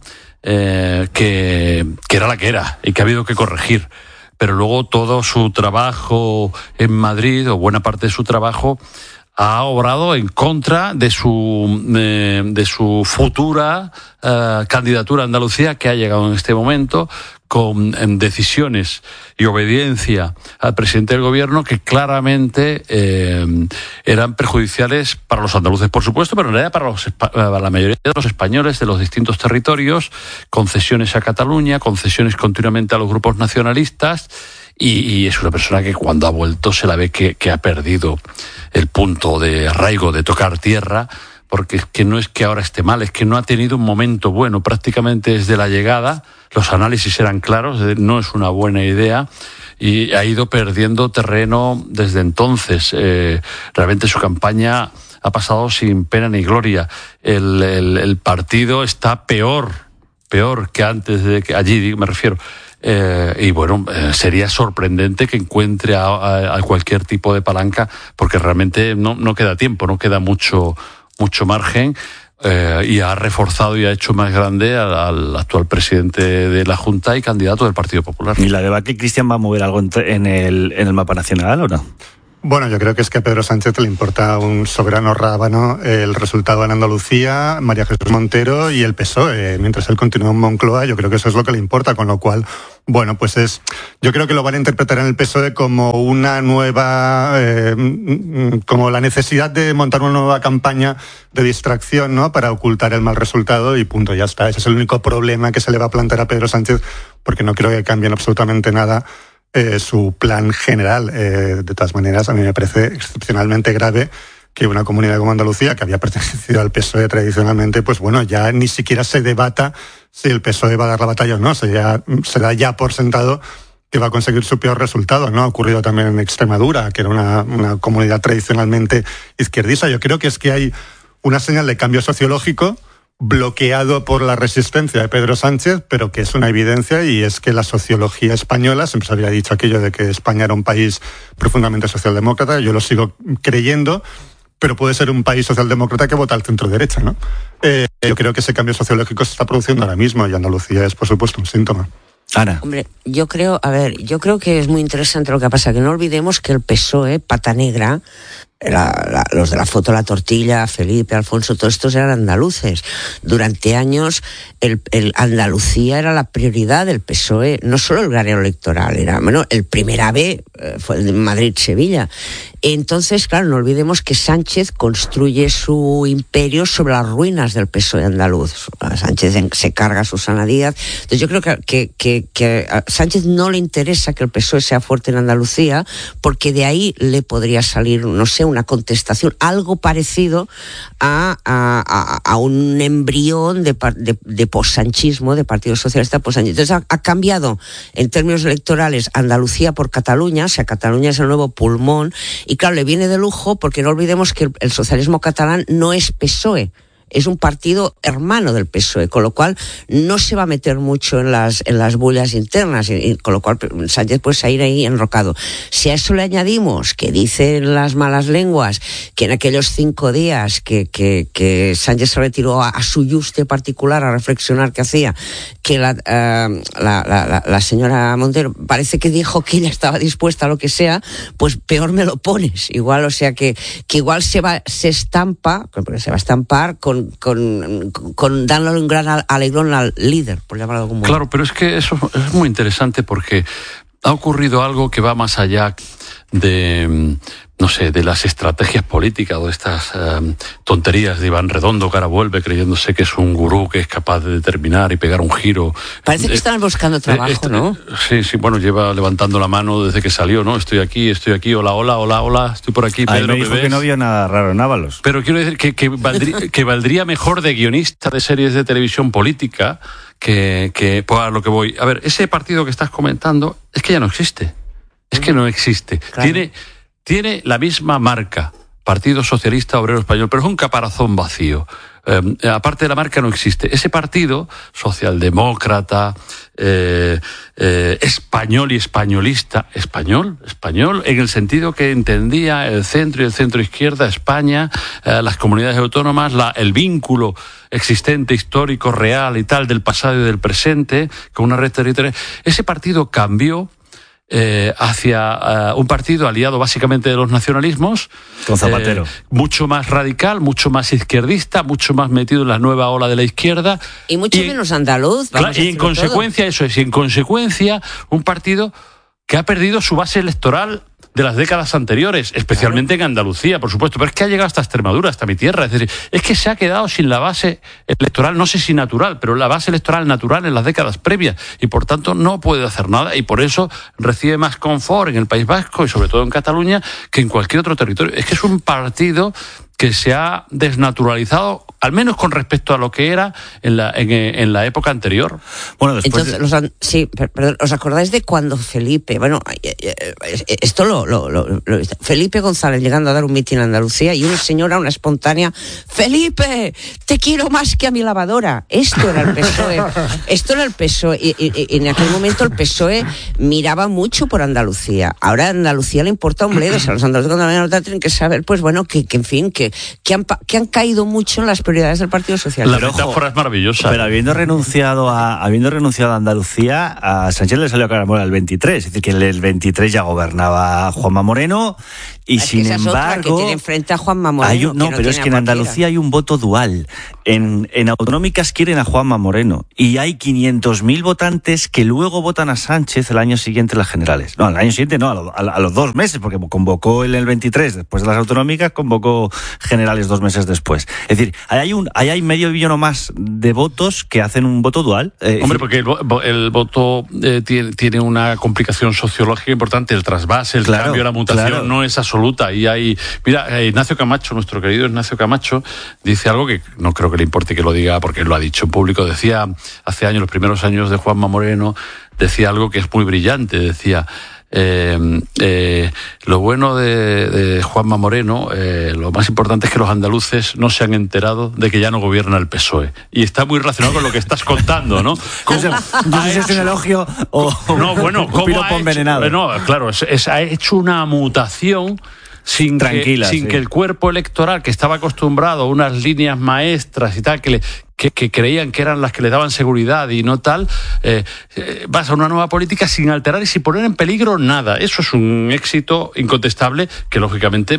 eh, que, que era la que era y que ha habido que corregir. Pero luego todo su trabajo en Madrid, o buena parte de su trabajo, ha obrado en contra de su eh, de su futura eh, candidatura a Andalucía, que ha llegado en este momento con en decisiones y obediencia al presidente del gobierno que claramente eh, eran perjudiciales para los andaluces, por supuesto, pero en realidad para, los, para la mayoría de los españoles de los distintos territorios, concesiones a Cataluña, concesiones continuamente a los grupos nacionalistas, y, y es una persona que cuando ha vuelto se la ve que, que ha perdido el punto de arraigo, de tocar tierra, porque es que no es que ahora esté mal, es que no ha tenido un momento bueno, prácticamente desde la llegada, los análisis eran claros, no es una buena idea, y ha ido perdiendo terreno desde entonces. Eh, realmente su campaña ha pasado sin pena ni gloria. El, el, el partido está peor, peor que antes de que allí, me refiero. Eh, y bueno, eh, sería sorprendente que encuentre a, a, a cualquier tipo de palanca, porque realmente no, no queda tiempo, no queda mucho, mucho margen. Eh, y ha reforzado y ha hecho más grande al, al actual presidente de la Junta y candidato del Partido Popular. ¿Y la debacle, Cristian, va a mover algo en el, en el mapa nacional o no? Bueno, yo creo que es que a Pedro Sánchez le importa un soberano rábano el resultado en Andalucía, María Jesús Montero y el P S O E. Mientras él continúa en Moncloa, yo creo que eso es lo que le importa, con lo cual, bueno, pues es, yo creo que lo van a interpretar en el P S O E como una nueva, eh, como la necesidad de montar una nueva campaña de distracción, ¿no?, para ocultar el mal resultado y punto, ya está. Ese es el único problema que se le va a plantear a Pedro Sánchez, porque no creo que cambien absolutamente nada Eh, su plan general. Eh, de todas maneras, a mí me parece excepcionalmente grave que una comunidad como Andalucía, que había pertenecido al P S O E tradicionalmente, pues bueno, ya ni siquiera se debata si el P S O E va a dar la batalla o no, se, ya, se da ya por sentado que va a conseguir su peor resultado, ¿no? Ha ocurrido también en Extremadura, que era una, una comunidad tradicionalmente izquierdista. Yo creo que es que hay una señal de cambio sociológico bloqueado por la resistencia de Pedro Sánchez, pero que es una evidencia, y es que la sociología española, siempre se había dicho aquello de que España era un país profundamente socialdemócrata, yo lo sigo creyendo, pero puede ser un país socialdemócrata que vota al centro derecha, ¿no? Eh, yo creo que ese cambio sociológico se está produciendo ahora mismo, y Andalucía es, por supuesto, un síntoma. Ana. Hombre, yo creo, a ver, yo creo que es muy interesante lo que pasa, que no olvidemos que el P S O E, pata negra, La, la, los de la foto La Tortilla, Felipe, Alfonso, todos estos eran andaluces. Durante años el, el Andalucía era la prioridad del P S O E, no solo el granero electoral, era, bueno, el primer AVE eh, fue el de Madrid-Sevilla. Entonces, claro, no olvidemos que Sánchez construye su imperio sobre las ruinas del P S O E andaluz. Sánchez se carga a Susana Díaz. Entonces yo creo que, que, que, que a Sánchez no le interesa que el P S O E sea fuerte en Andalucía, porque de ahí le podría salir, no sé, una contestación, algo parecido a, a, a un embrión de, de, de post-sanchismo, de Partido Socialista post-sanchismo. Entonces ha, ha cambiado en términos electorales Andalucía por Cataluña, o sea, Cataluña es el nuevo pulmón, y claro, le viene de lujo, porque no olvidemos que el, el socialismo catalán no es P S O E, es un partido hermano del P S O E, con lo cual no se va a meter mucho en las en las bullas internas, y, y con lo cual Sánchez puede salir ahí enrocado. Si a eso le añadimos que dicen las malas lenguas que en aquellos cinco días que, que, que Sánchez se retiró a, a su yuste particular a reflexionar qué hacía, que la, uh, la, la, la señora Montero parece que dijo que ella estaba dispuesta a lo que sea, pues peor me lo pones. Igual, o sea que, que igual se va, se estampa, porque se va a estampar con Con, con dándole un gran alegrón al líder, por llamarlo de algún modo. Claro, pero es que eso es muy interesante, porque ha ocurrido algo que va más allá de, no sé, de las estrategias políticas o de estas eh, tonterías de Iván Redondo, que ahora vuelve creyéndose que es un gurú que es capaz de determinar y pegar un giro. Parece que están buscando trabajo, eh, eh, ¿no? Sí, sí, bueno, lleva levantando la mano desde que salió, ¿no? Estoy aquí, estoy aquí, hola, hola, hola, hola, estoy por aquí, Pedro, Ahí me dijo que no vio nada raro en Ábalos. Pero quiero decir que, que, valdría, que valdría mejor de guionista de series de televisión política que, que pues a lo que voy. A ver, ese partido que estás comentando es que ya no existe. Es que no existe. Claro. Tiene, tiene la misma marca, Partido Socialista Obrero Español, pero es un caparazón vacío. Eh, aparte de la marca no existe. Ese partido, socialdemócrata, eh, eh, español y españolista, español, español, en el sentido que entendía el centro y el centro izquierda, España, eh, las comunidades autónomas, la, el vínculo existente, histórico, real y tal, del pasado y del presente, con una red territorial. Ese partido cambió eh, hacia uh, un partido aliado básicamente de los nacionalismos. Con Zapatero. Eh, mucho más radical, mucho más izquierdista, mucho más metido en la nueva ola de la izquierda. Y mucho y, menos andaluz. Claro, y en consecuencia, todo. eso es, y en consecuencia, un partido que ha perdido su base electoral de las décadas anteriores, especialmente claro. en Andalucía, por supuesto, pero es que ha llegado hasta Extremadura, hasta mi tierra, es decir, es que se ha quedado sin la base electoral, no sé si natural, pero la base electoral natural en las décadas previas, y por tanto no puede hacer nada, y por eso recibe más confort en el País Vasco y sobre todo en Cataluña que en cualquier otro territorio. Es que es un partido que se ha desnaturalizado, al menos con respecto a lo que era en la, en, en la época anterior. Bueno, después Entonces, de... los, sí, perdón, ¿os acordáis de cuando Felipe, bueno, esto lo, lo, lo, lo Felipe González llegando a dar un mitin en Andalucía y una señora, una espontánea, Felipe, te quiero más que a mi lavadora? Esto era el P S O E. Esto era el P S O E. Y, y, y en aquel momento el P S O E miraba mucho por Andalucía. Ahora a Andalucía le importa un bledo. O sea, los andaluces cuando tienen que saber, pues bueno, que, que en fin, que Que han, que han caído mucho en las prioridades del Partido Socialista. La metáfora es maravillosa. Pero habiendo renunciado a habiendo renunciado a Andalucía, a Sánchez le salió a cara el veintitrés. Es decir, que el veintitrés ya gobernaba Juanma Moreno y es sin que esa embargo... Es otra, que tiene enfrente a Juanma Moreno. Hay un, no, no pero es que en Andalucía hay un voto dual. En, en autonómicas quieren a Juanma Moreno y hay quinientos mil votantes que luego votan a Sánchez el año siguiente en las generales. No, el año siguiente no, a, lo, a, a los dos meses, porque convocó él en el veintitrés, después de las autonómicas, convocó generales dos meses después. Es decir, ahí hay, un, ahí hay medio billón o más de votos que hacen un voto dual. Eh, Hombre, porque el, el voto eh, tiene, tiene una complicación sociológica importante, el trasvase, el claro, cambio, la mutación claro. no es absoluta. Y hay, mira, Ignacio Camacho, nuestro querido Ignacio Camacho, dice algo que no creo que le importe que lo diga porque él lo ha dicho en público. Decía hace años, los primeros años de Juanma Moreno, decía algo que es muy brillante, decía... Eh, eh, lo bueno de, de Juanma Moreno, eh, lo más importante es que los andaluces no se han enterado de que ya no gobierna el P S O E. Y está muy relacionado con lo que estás contando, ¿no? ¿Cómo no sé si es un elogio o no, bueno, un piropo envenenado? No, claro, es, es, ha hecho una mutación sin, Tranquila, que, sin sí. que el cuerpo electoral, que estaba acostumbrado a unas líneas maestras y tal, que le... Que, que creían que eran las que le daban seguridad y no tal, eh, eh, vas a una nueva política sin alterar y sin poner en peligro nada. Eso es un éxito incontestable que, lógicamente,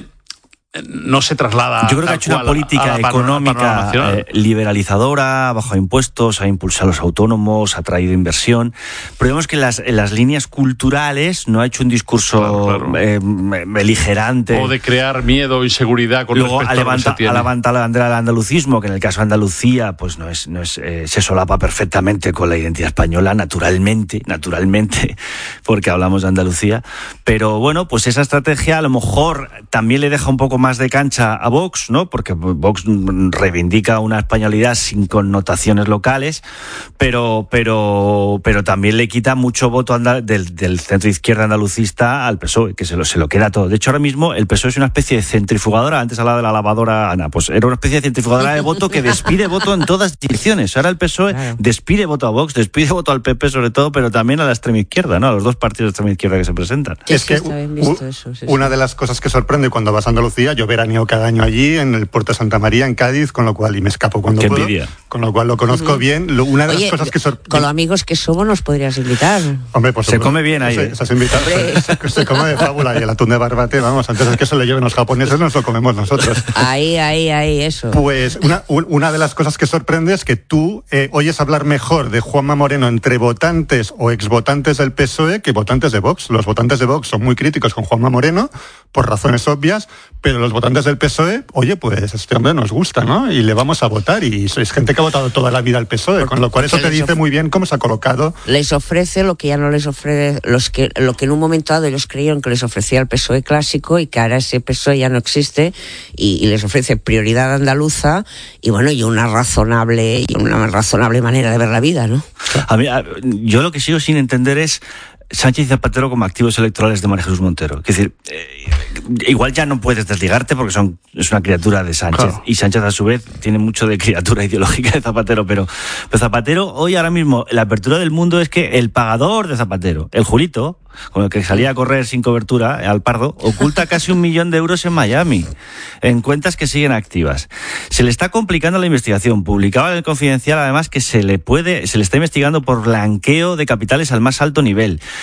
no se traslada. Yo creo que ha hecho una política económica eh, liberalizadora, bajo impuestos, ha impulsado a los autónomos, ha traído inversión. Pero vemos que en las, en las líneas culturales no ha hecho un discurso claro, claro. Eh, beligerante. O de crear miedo y seguridad con Luego respecto a levanta, a lo que se a levanta la bandera del andalucismo, que en el caso de Andalucía pues no es, no es eh, se solapa perfectamente con la identidad española, naturalmente, naturalmente, porque hablamos de Andalucía. Pero bueno, pues esa estrategia a lo mejor también le deja un poco más más de cancha a Vox, ¿no? Porque Vox reivindica una españolidad sin connotaciones locales, pero pero pero también le quita mucho voto andal, del, del centro izquierda andalucista al P S O E, que se lo, se lo queda todo. De hecho, ahora mismo el P S O E es una especie de centrifugadora. Antes hablaba de la lavadora Ana, pues era una especie de centrifugadora de voto que despide voto en todas direcciones. Ahora el P S O E claro. despide voto a Vox, despide voto al P P sobre todo, pero también a la extrema izquierda, ¿no? A los dos partidos de extrema izquierda que se presentan. Es que eso, sí, una sí. de las cosas que sorprende cuando vas a Andalucía, yo veraneo cada año allí en el puerto de Santa María, en Cádiz, con lo cual, y me escapo cuando Qué puedo, envidia. con lo cual lo conozco uh-huh. bien. Lo, una de Oye, las cosas que sorprende... Con los amigos que somos nos podrías invitar. Hombre, pues se come bien ahí. Se, se, invitado, se, se come de fábula y el atún de barbate, vamos, antes de que se lo lleven los japoneses nos lo comemos nosotros. Ahí, ahí, ahí, eso. Pues una, una de las cosas que sorprende es que tú eh, oyes hablar mejor de Juanma Moreno entre votantes o exvotantes del P S O E que votantes de Vox. Los votantes de Vox son muy críticos con Juanma Moreno, por razones obvias, pero los votantes del P S O E, oye, pues este hombre nos gusta, ¿no? Y le vamos a votar, y sois gente que ha votado toda la vida al P S O E, con lo cual eso te dice muy bien cómo se ha colocado. Les ofrece lo que ya no les ofrece, los que, lo que en un momento dado ellos creyeron que les ofrecía el P S O E clásico, y que ahora ese P S O E ya no existe, y, y les ofrece prioridad andaluza, y bueno, y una razonable, y una razonable manera de ver la vida, ¿no? A mí, a, yo lo que sigo sin entender es Sánchez y Zapatero como activos electorales de María Jesús Montero. Es decir, eh, igual ya no puedes desligarte porque son, es una criatura de Sánchez. Claro. Y Sánchez, a su vez, tiene mucho de criatura ideológica de Zapatero. Pero, pero Zapatero, hoy ahora mismo, la apertura del mundo es que el pagador de Zapatero, el Julito, con el que salía a correr sin cobertura al Pardo, oculta casi un millón de euros en Miami, en cuentas que siguen activas. Se le está complicando la investigación. Publicaba en el Confidencial, además, que se le puede, se le está investigando por blanqueo de capitales al más alto nivel.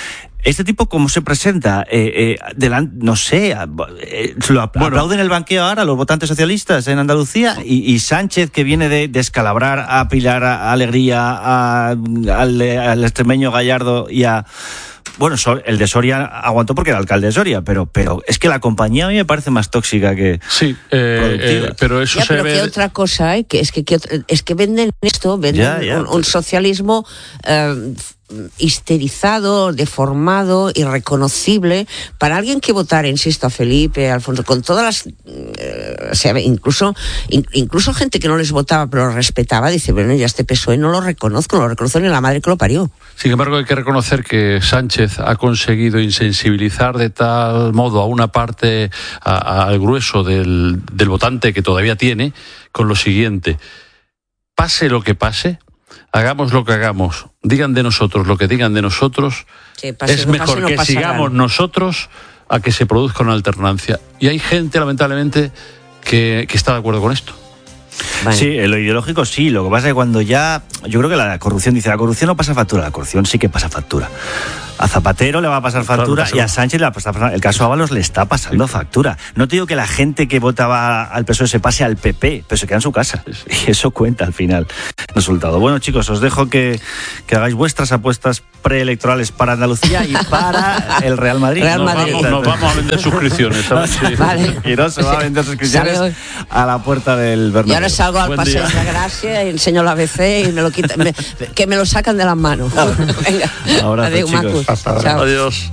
¿Este tipo cómo se presenta? Eh, eh, delante, no sé, eh, lo aplauden bueno. en el banqueo ahora los votantes socialistas en Andalucía y, y Sánchez, que viene de descalabrar a Pilar a Alegría, a, al, al extremeño Gallardo y a... Bueno, el de Soria aguantó porque era alcalde de Soria, pero pero es que la compañía a mí me parece más tóxica que sí, eh, productiva. Eh, pero eso ya, se pero ve... que otra cosa, ¿eh? que es que, que es que venden esto, venden ya, ya, un, pues... un socialismo eh, histerizado, deformado, irreconocible para alguien que votara, insisto, a Felipe, a Alfonso, con todas las eh, o sea, incluso in, incluso gente que no les votaba pero lo respetaba, dice, bueno, ya este P S O E no lo reconozco, no lo reconozco ni la madre que lo parió. Sin embargo, hay que reconocer que Sánchez ha conseguido insensibilizar de tal modo a una parte, a, a, al grueso del, del votante que todavía tiene, con lo siguiente: pase lo que pase, hagamos lo que hagamos, digan de nosotros lo que digan de nosotros, sí, pase, es mejor pase, no que sigamos nada. Nosotros a que se produzca una alternancia. Y hay gente, lamentablemente, que, que está de acuerdo con esto. Vale. Sí, en lo ideológico sí, lo que pasa es que cuando ya... Yo creo que la corrupción, dice, la corrupción no pasa factura, la corrupción sí que pasa factura. A Zapatero le va a pasar factura claro, y a Sánchez le va a pasar factura. El caso Ábalos le está pasando sí. factura. No te digo que la gente que votaba al P S O E se pase al P P, pero se queda en su casa. Sí, sí. Y eso cuenta al final. Resultado. Bueno, chicos, os dejo que, que hagáis vuestras apuestas preelectorales para Andalucía y para el Real Madrid. Real Madrid. Nos, vamos, nos vamos a vender suscripciones. ¿Sabes? Sí. Vale. Y no se va a vender suscripciones a la puerta del Bernabéu. Y ahora salgo al Paseo de la Gracia y enseño la A B C y me lo quitan, me, que me lo sacan de las manos. Venga. Ahora, adiós, chicos. Hasta ahora. Adiós.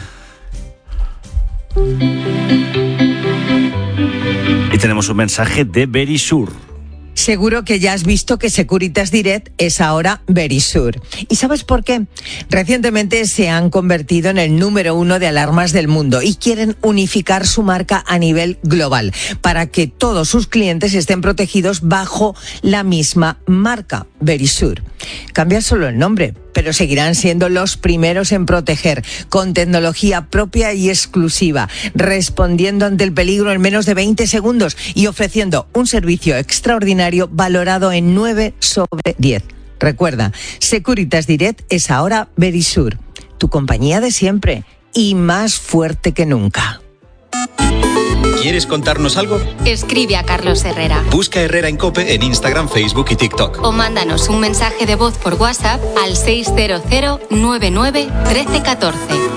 Y tenemos un mensaje de Verisur. Seguro que ya has visto que Securitas Direct es ahora Verisur. ¿Y sabes por qué? Recientemente se han convertido en el número uno de alarmas del mundo y quieren unificar su marca a nivel global para que todos sus clientes estén protegidos bajo la misma marca, Verisur. Cambia solo el nombre, pero seguirán siendo los primeros en proteger, con tecnología propia y exclusiva, respondiendo ante el peligro en menos de veinte segundos y ofreciendo un servicio extraordinario valorado en nueve sobre diez. Recuerda, Securitas Direct es ahora Verisur, tu compañía de siempre y más fuerte que nunca. ¿Quieres contarnos algo? Escribe a Carlos Herrera. Busca Herrera en COPE en Instagram, Facebook y TikTok. O mándanos un mensaje de voz por WhatsApp al seis cero cero nueve nueve uno tres uno cuatro.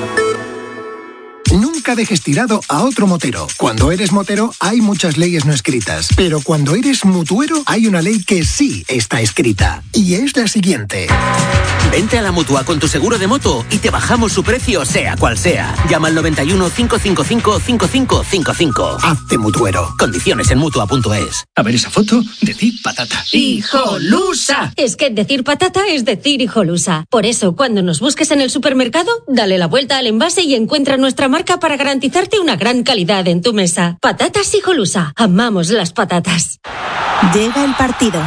Nunca dejes tirado a otro motero. Cuando eres motero hay muchas leyes no escritas, pero cuando eres mutuero hay una ley que sí está escrita. Y es la siguiente. Vente a la Mutua con tu seguro de moto y te bajamos su precio sea cual sea. Llama al noventa y uno, cinco cinco cinco, cinco cinco cinco cinco. Hazte mutuero. Condiciones en mutua punto es. A ver esa foto, decir patata. ¡Hijolusa! Es que decir patata es decir hijolusa. Por eso, cuando nos busques en el supermercado, dale la vuelta al envase y encuentra nuestra marca para garantizarte una gran calidad en tu mesa. Patatas Hijolusa. Amamos las patatas. Llega el partido.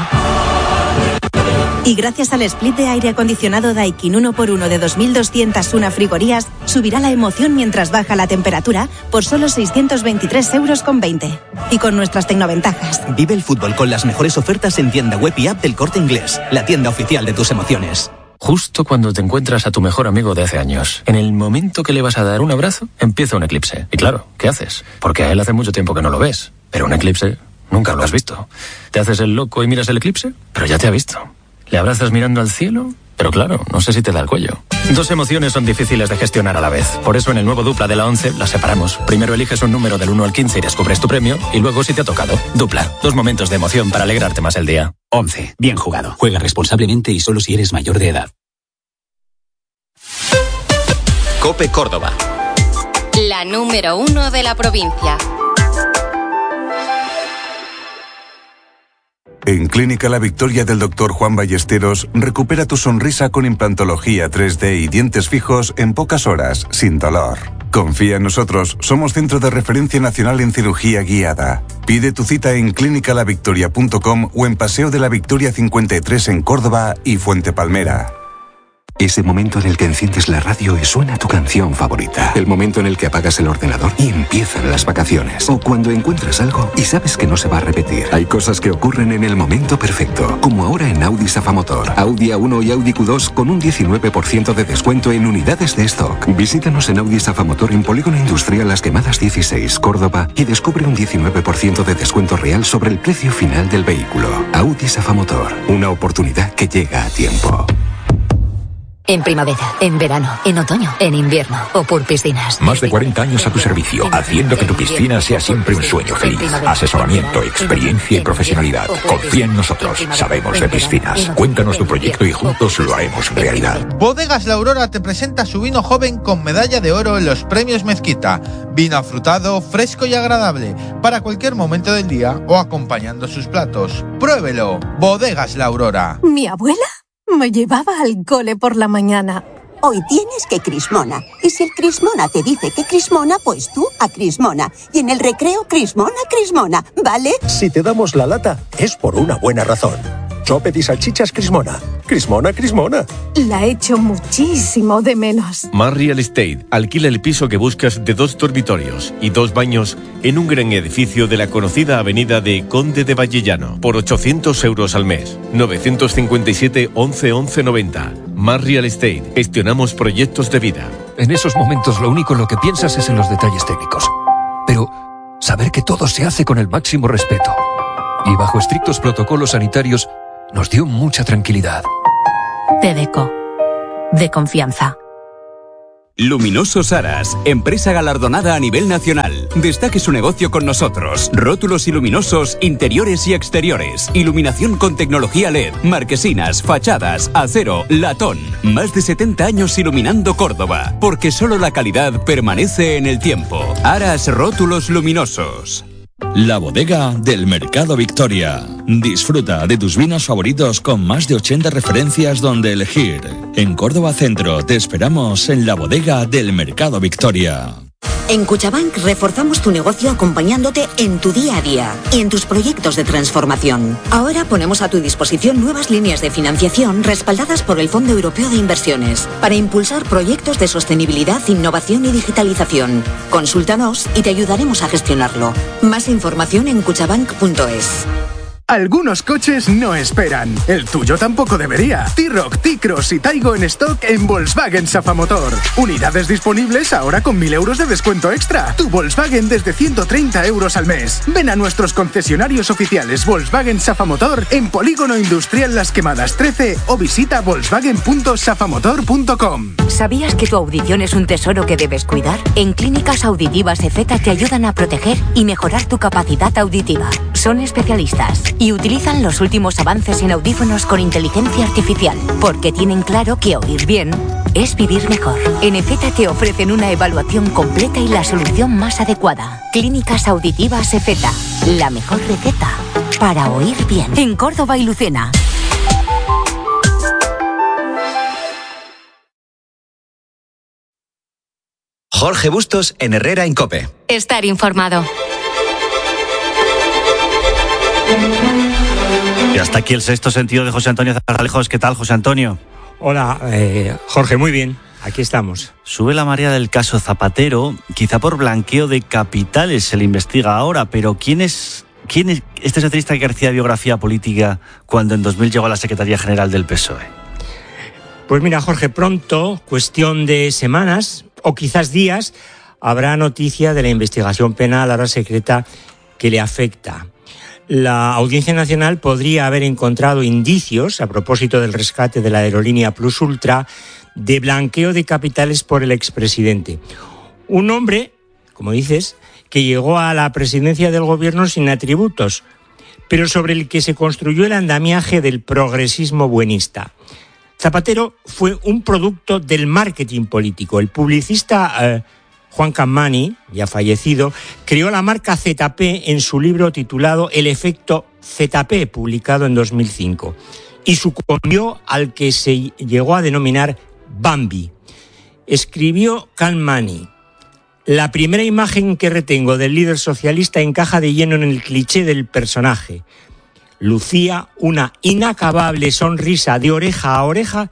Y gracias al split de aire acondicionado Daikin uno por uno de dos mil doscientas una frigorías, subirá la emoción mientras baja la temperatura por solo seiscientos veintitrés euros con veinte. Y con nuestras tecnoventajas. Vive el fútbol con las mejores ofertas en tienda web y app del Corte Inglés, la tienda oficial de tus emociones. Justo cuando te encuentras a tu mejor amigo de hace años, en el momento que le vas a dar un abrazo, empieza un eclipse. Y claro, ¿qué haces? Porque a él hace mucho tiempo que no lo ves. Pero un eclipse nunca lo has visto. ¿Te haces el loco y miras el eclipse? Pero ya te ha visto. ¿Le abrazas mirando al cielo? Pero claro, no sé si te da el cuello. Dos emociones son difíciles de gestionar a la vez. Por eso en el nuevo Dupla de la once las separamos. Primero eliges un número del uno al quince y descubres tu premio. Y luego si te ha tocado. Dupla. Dos momentos de emoción para alegrarte más el día. once. Bien jugado. Juega responsablemente y solo si eres mayor de edad. COPE Córdoba. La número uno de la provincia. En Clínica La Victoria del doctor Juan Ballesteros, recupera tu sonrisa con implantología tres D y dientes fijos en pocas horas, sin dolor. Confía en nosotros, somos centro de referencia nacional en cirugía guiada. Pide tu cita en clínica la victoria punto com o en Paseo de la Victoria cincuenta y tres en Córdoba y Fuente Palmera. Ese momento en el que enciendes la radio y suena tu canción favorita. El momento en el que apagas el ordenador y empiezan las vacaciones. O cuando encuentras algo y sabes que no se va a repetir. Hay cosas que ocurren en el momento perfecto. Como ahora en Audi Safamotor. Audi A uno y Audi Q dos con un diecinueve por ciento de descuento en unidades de stock. Visítanos en Audi Safamotor en Polígono Industrial Las Quemadas dieciséis, Córdoba, y descubre un diecinueve por ciento de descuento real sobre el precio final del vehículo. Audi Safamotor. Una oportunidad que llega a tiempo. En primavera, en verano, en otoño, en invierno. Opur Piscinas. Más de cuarenta años a tu servicio, haciendo que tu piscina sea siempre un sueño feliz. Asesoramiento, experiencia y profesionalidad. Confía en nosotros, sabemos de piscinas. Cuéntanos tu proyecto y juntos lo haremos realidad. Bodegas La Aurora te presenta su vino joven con medalla de oro en los premios Mezquita. Vino afrutado, fresco y agradable, para cualquier momento del día o acompañando sus platos. Pruébelo. Bodegas La Aurora. ¿Mi abuela? Me llevaba al cole por la mañana. Hoy tienes que Crismona. Y si el Crismona te dice que Crismona, pues tú a Crismona. Y en el recreo, Crismona, Crismona, ¿vale? Si te damos la lata, es por una buena razón. Chopet y salchichas Crismona. Crismona, Crismona. La echo muchísimo de menos. Más Real Estate. Alquila el piso que buscas de dos dormitorios y dos baños en un gran edificio de la conocida avenida de Conde de Vallellano por ochocientos euros al mes. novecientos cincuenta y siete, once, once, noventa. Más Real Estate. Gestionamos proyectos de vida. En esos momentos lo único en lo que piensas es en los detalles técnicos. Pero saber que todo se hace con el máximo respeto y bajo estrictos protocolos sanitarios nos dio mucha tranquilidad. Tedeco, de confianza. Luminosos Aras, empresa galardonada a nivel nacional. Destaque su negocio con nosotros. Rótulos y luminosos, interiores y exteriores. Iluminación con tecnología L E D, marquesinas, fachadas, acero, latón. Más de setenta años iluminando Córdoba, porque solo la calidad permanece en el tiempo. Aras Rótulos Luminosos. La bodega del Mercado Victoria. Disfruta de tus vinos favoritos con más de ochenta referencias donde elegir. En Córdoba Centro te esperamos en la bodega del Mercado Victoria. En Cuchabank reforzamos tu negocio acompañándote en tu día a día y en tus proyectos de transformación. Ahora ponemos a tu disposición nuevas líneas de financiación respaldadas por el Fondo Europeo de Inversiones para impulsar proyectos de sostenibilidad, innovación y digitalización. Consúltanos y te ayudaremos a gestionarlo. Más información en cuchabank punto es. Algunos coches no esperan. El tuyo tampoco debería. T-Roc, T-Cross y Taigo en stock en Volkswagen Safamotor. Unidades disponibles ahora con mil euros de descuento extra. Tu Volkswagen desde ciento treinta euros al mes. Ven a nuestros concesionarios oficiales Volkswagen Safamotor en Polígono Industrial Las Quemadas trece o visita volkswagen punto safamotor punto com. ¿Sabías que tu audición es un tesoro que debes cuidar? En Clínicas Auditivas Efeta te ayudan a proteger y mejorar tu capacidad auditiva. Son especialistas y utilizan los últimos avances en audífonos con inteligencia artificial, porque tienen claro que oír bien es vivir mejor. En Efeta te ofrecen una evaluación completa y la solución más adecuada. Clínicas Auditivas Efeta, la mejor receta para oír bien. En Córdoba y Lucena. Jorge Bustos en Herrera en COPE. Estar informado. Y hasta aquí el sexto sentido de José Antonio Zarzalejos. ¿Qué tal, José Antonio? Hola, eh, Jorge, muy bien. Aquí estamos. Sube la marea del caso Zapatero, quizá por blanqueo de capitales se le investiga ahora, pero ¿quién es, quién es este socialista que hacía biografía política cuando en dos mil llegó a la Secretaría General del P S O E? Pues mira, Jorge, pronto, cuestión de semanas o quizás días, habrá noticia de la investigación penal ahora secreta que le afecta. La Audiencia Nacional podría haber encontrado indicios, a propósito del rescate de la aerolínea Plus Ultra, de blanqueo de capitales por el expresidente. Un hombre, como dices, que llegó a la presidencia del gobierno sin atributos, pero sobre el que se construyó el andamiaje del progresismo buenista. Zapatero fue un producto del marketing político. El publicista eh, Juan Campani, ya fallecido, creó la marca Z P en su libro titulado El efecto Z P, publicado en dos mil cinco, y sucumbió al que se llegó a denominar Bambi. Escribió Campani: la primera imagen que retengo del líder socialista encaja de lleno en el cliché del personaje. Lucía una inacabable sonrisa de oreja a oreja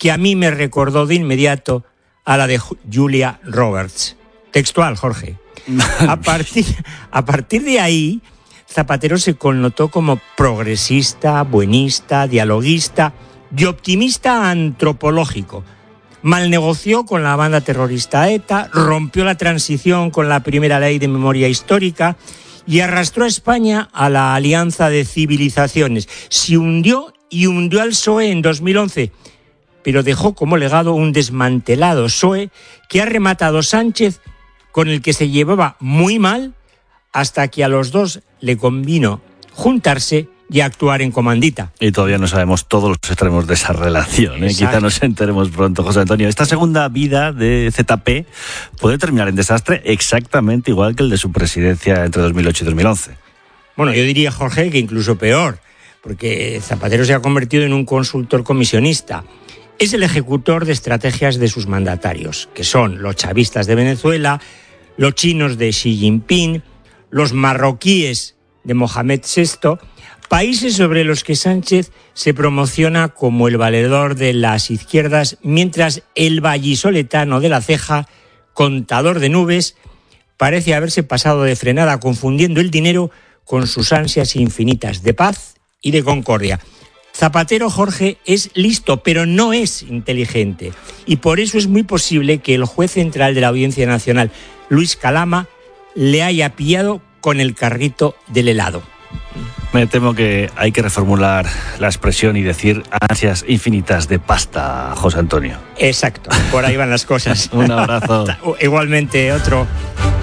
que a mí me recordó de inmediato a la de Julia Roberts. Textual, Jorge. A partir, a partir de ahí, Zapatero se connotó como progresista, buenista, dialoguista y optimista antropológico. Malnegoció con la banda terrorista ETA, rompió la transición con la primera ley de memoria histórica y arrastró a España a la alianza de civilizaciones. Se hundió y hundió al P S O E en dos mil once, pero dejó como legado un desmantelado P S O E que ha rematado Sánchez, con el que se llevaba muy mal, hasta que a los dos le convino juntarse y actuar en comandita. Y todavía no sabemos todos los extremos de esa relación, ¿eh? Quizá nos enteremos pronto, José Antonio. Esta segunda vida de Z P puede terminar en desastre exactamente igual que el de su presidencia entre dos mil ocho y dos mil once. Bueno, yo diría, Jorge, que incluso peor, porque Zapatero se ha convertido en un consultor comisionista. Es el ejecutor de estrategias de sus mandatarios, que son los chavistas de Venezuela, los chinos de Xi Jinping, los marroquíes de Mohamed sexto, países sobre los que Sánchez se promociona como el valedor de las izquierdas, mientras el vallisoletano de la ceja, contador de nubes, parece haberse pasado de frenada confundiendo el dinero con sus ansias infinitas de paz y de concordia. Zapatero, Jorge, es listo, pero no es inteligente. Y por eso es muy posible que el juez central de la Audiencia Nacional, Luis Calama, le haya pillado con el carrito del helado. Me temo que hay que reformular la expresión y decir ansias infinitas de pasta, José Antonio. Exacto, por ahí van las cosas. Un abrazo. Igualmente, otro.